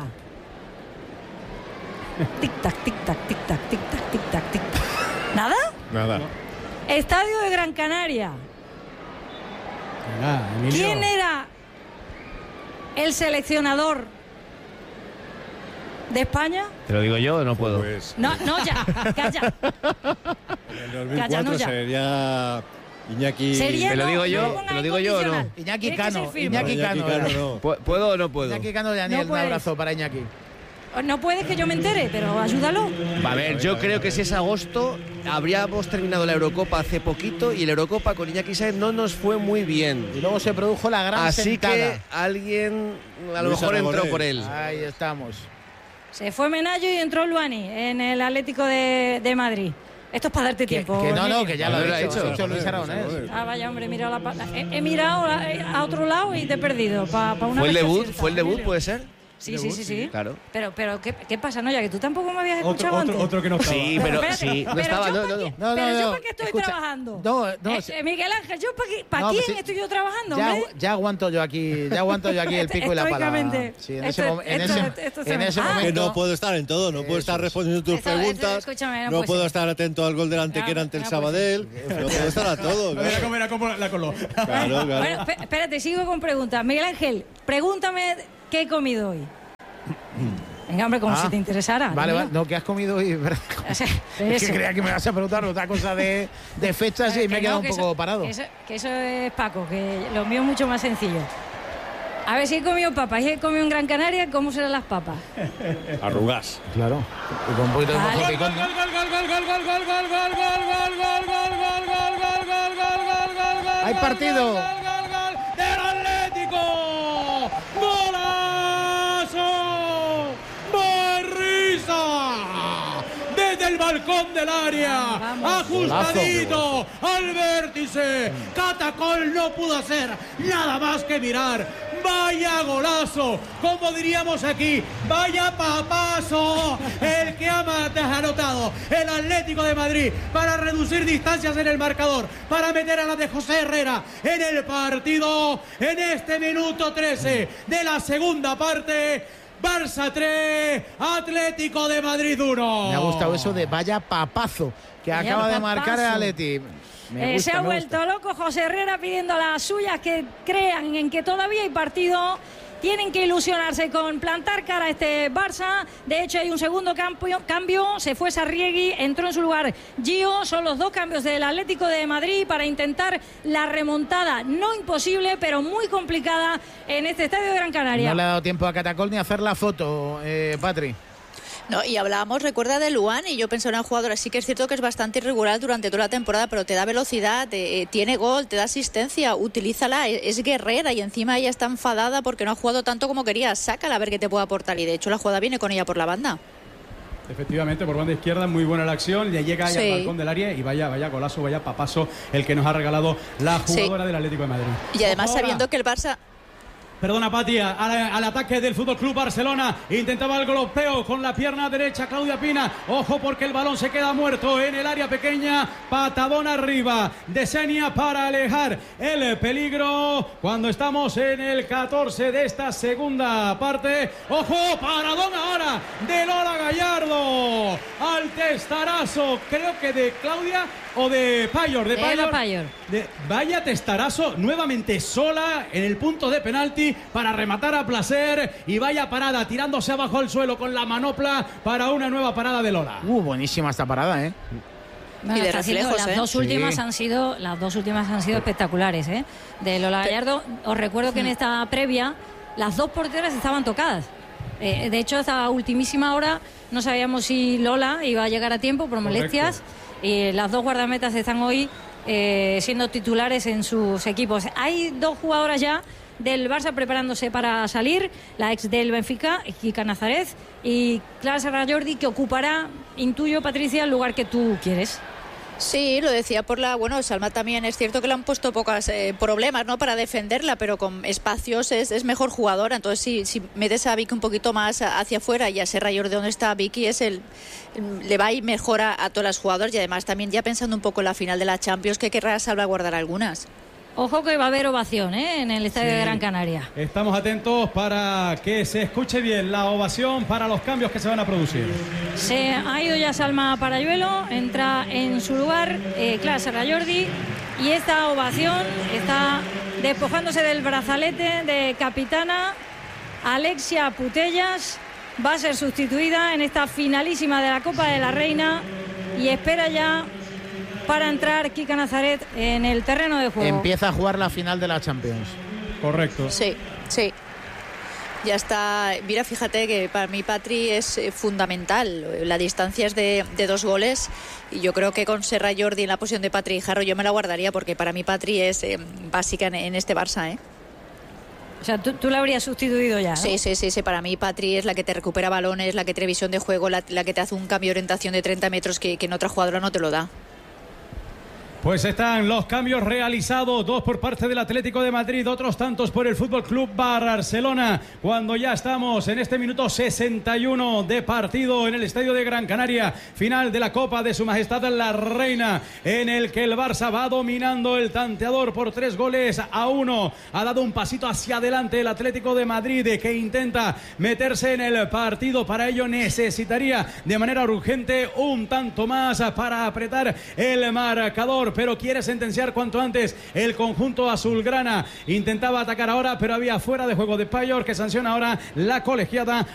Tic-tac, tic-tac, tic-tac, tic-tac, tic-tac, tic-tac. ¿Nada? Nada. Estadio de Gran Canaria. ¿Quién era el seleccionador de España? ¿Te lo digo yo o no puedo? Pues... No, ya, calla. En el 2004 sería Iñaki... ¿Te lo digo yo o no? Iñaki Cano. No. ¿Puedo o no puedo? Iñaki Cano de Daniel, un abrazo para Iñaki. No puedes que yo me entere, pero ayúdalo. A ver, yo creo que si es agosto, habríamos terminado la Eurocopa hace poquito y la Eurocopa con Iñaki Sáenz no nos fue muy bien. Y luego se produjo la gran sentada. Así que alguien a lo mejor entró por él. Ahí estamos. Se fue Menayo y entró Luani en el Atlético de Madrid. Esto es para darte tiempo. Que ya lo ha hecho Luis Aragonés. Vaya, hombre, he mirado a otro lado y te he perdido. ¿Fue el debut, puede ser? Sí. Claro. Pero ¿qué pasa, no? Ya que tú tampoco me habías escuchado antes. Otro que no estaba. Sí, pero sí. No estaba, yo para qué estoy trabajando. Miguel Ángel, ¿yo para quién estoy yo trabajando? Ya aguanto yo aquí el pico y la pala. Sí, en ese momento. Que no puedo estar en todo, no puedo estar respondiendo tus preguntas, no puedo estar atento al gol del Antequera ante el Sabadell, no puedo estar a todo. Mira cómo la coló. Claro. Bueno, espérate, sigo con preguntas. Miguel Ángel, pregúntame qué he comido hoy. Venga, hombre, como si te interesara. Vale, no, ¿qué has comido hoy? Es que creía que me vas a preguntar otra cosa de fechas y me he quedado un poco parado. Que eso es Paco, que lo mío es mucho más sencillo. A ver, si he comido papas y he comido en Gran Canaria, ¿cómo serán las papas? Arrugas. Claro. Y con un poquito de mojo picón. ¡Hay partido! ¡Del Atlético! ¡Golazo! ¡Barriza! Desde el balcón del área, ajustadito al vértice. Catacol no pudo hacer nada más que mirar. Vaya golazo, como diríamos aquí, vaya papazo, el que ha anotado el Atlético de Madrid para reducir distancias en el marcador, para meter a la de José Herrera en el partido en este minuto 13 de la segunda parte. Barça 3, Atlético de Madrid 1. Me ha gustado eso de vaya papazo que acaba de marcar el Atleti. Se ha vuelto loco José Herrera pidiendo a las suyas que crean en que todavía hay partido. Tienen que ilusionarse con plantar cara a este Barça. De hecho, hay un segundo cambio. Se fue Sarriegui, entró en su lugar Gio. Son los dos cambios del Atlético de Madrid para intentar la remontada. No imposible, pero muy complicada en este estadio de Gran Canaria. No le ha dado tiempo a Catacol ni a hacer la foto, Patri. No, y hablábamos, recuerda, de Luan, y yo pensé en una jugadora, sí que es cierto que es bastante irregular durante toda la temporada, pero te da velocidad, tiene gol, te da asistencia, utilízala, es guerrera y encima ella está enfadada porque no ha jugado tanto como quería, sácala a ver qué te puede aportar, y de hecho la jugada viene con ella por la banda. Efectivamente, por banda izquierda, muy buena la acción, le llega ahí al balcón del área y vaya golazo, vaya papazo el que nos ha regalado la jugadora del Atlético de Madrid. Y además sabiendo que el Barça... Perdona, Pati, al ataque del Fútbol Club Barcelona. Intentaba el golpeo con la pierna derecha Claudia Pina. Ojo porque el balón se queda muerto en el área pequeña. Patadón arriba de Xenia para alejar el peligro cuando estamos en el 14 de esta segunda parte. Ojo, paradón ahora de Lola Gallardo al testarazo, creo que de Claudia o de Payor. De Payor. Vaya testarazo, nuevamente sola en el punto de penalti para rematar a placer, y vaya parada tirándose abajo al suelo con la manopla para una nueva parada de Lola. Buenísima esta parada, Bueno, y de reflejos, las dos últimas han sido espectaculares, de Lola Gallardo. Os recuerdo que en esta previa las dos porteras estaban tocadas. De hecho, esta ultimísima hora no sabíamos si Lola iba a llegar a tiempo por molestias. Y las dos guardametas están hoy siendo titulares en sus equipos. Hay dos jugadoras ya del Barça preparándose para salir, la ex del Benfica, Kika Nazaret, y Clara Serrajordi, que ocupará, intuyo, Patricia, el lugar que tú quieres. Sí, lo decía por Salma también es cierto que le han puesto pocos problemas, ¿no?, para defenderla, pero con espacios es mejor jugadora. Entonces si metes a Vicky un poquito más hacia afuera y a Serrajordi donde está Vicky, le va a ir mejor a todas las jugadoras, y además también ya pensando un poco en la final de la Champions, que querrá salvaguardar algunas. Ojo que va a haber ovación en el estadio de Gran Canaria. Estamos atentos para que se escuche bien la ovación para los cambios que se van a producir. Se ha ido ya Salma Parayuelo, entra en su lugar Clara Serrajordi, y esta ovación está despojándose del brazalete de capitana. Alexia Putellas va a ser sustituida en esta finalísima de la Copa de la Reina y espera ya para entrar Kika Nazaret en el terreno de juego. Empieza a jugar la final de la Champions. Correcto. Sí. Ya está. Mira, fíjate que para mí Patri es fundamental. La distancia es de 2 goles y yo creo que con Serra Jordi en la posición de Patri y Jarro yo me la guardaría, porque para mí Patri es básica en este Barça, ¿eh? O sea, tú la habrías sustituido ya, ¿no? Sí. Para mí Patri es la que te recupera balones, la que tiene visión de juego, la que te hace un cambio de orientación de 30 metros que en otra jugadora no te lo da. Pues están los cambios realizados, 2 por parte del Atlético de Madrid, otros tantos por el Fútbol Club Barcelona, cuando ya estamos en este minuto 61 de partido en el estadio de Gran Canaria, final de la Copa de Su Majestad la Reina, en el que el Barça va dominando el tanteador por 3-1. Ha dado un pasito hacia adelante el Atlético de Madrid, que intenta meterse en el partido. Para ello necesitaría de manera urgente un tanto más para apretar el marcador, pero quiere sentenciar cuanto antes el conjunto azulgrana. Intentaba atacar ahora, pero había fuera de juego de Payor, que sanciona ahora la colegiada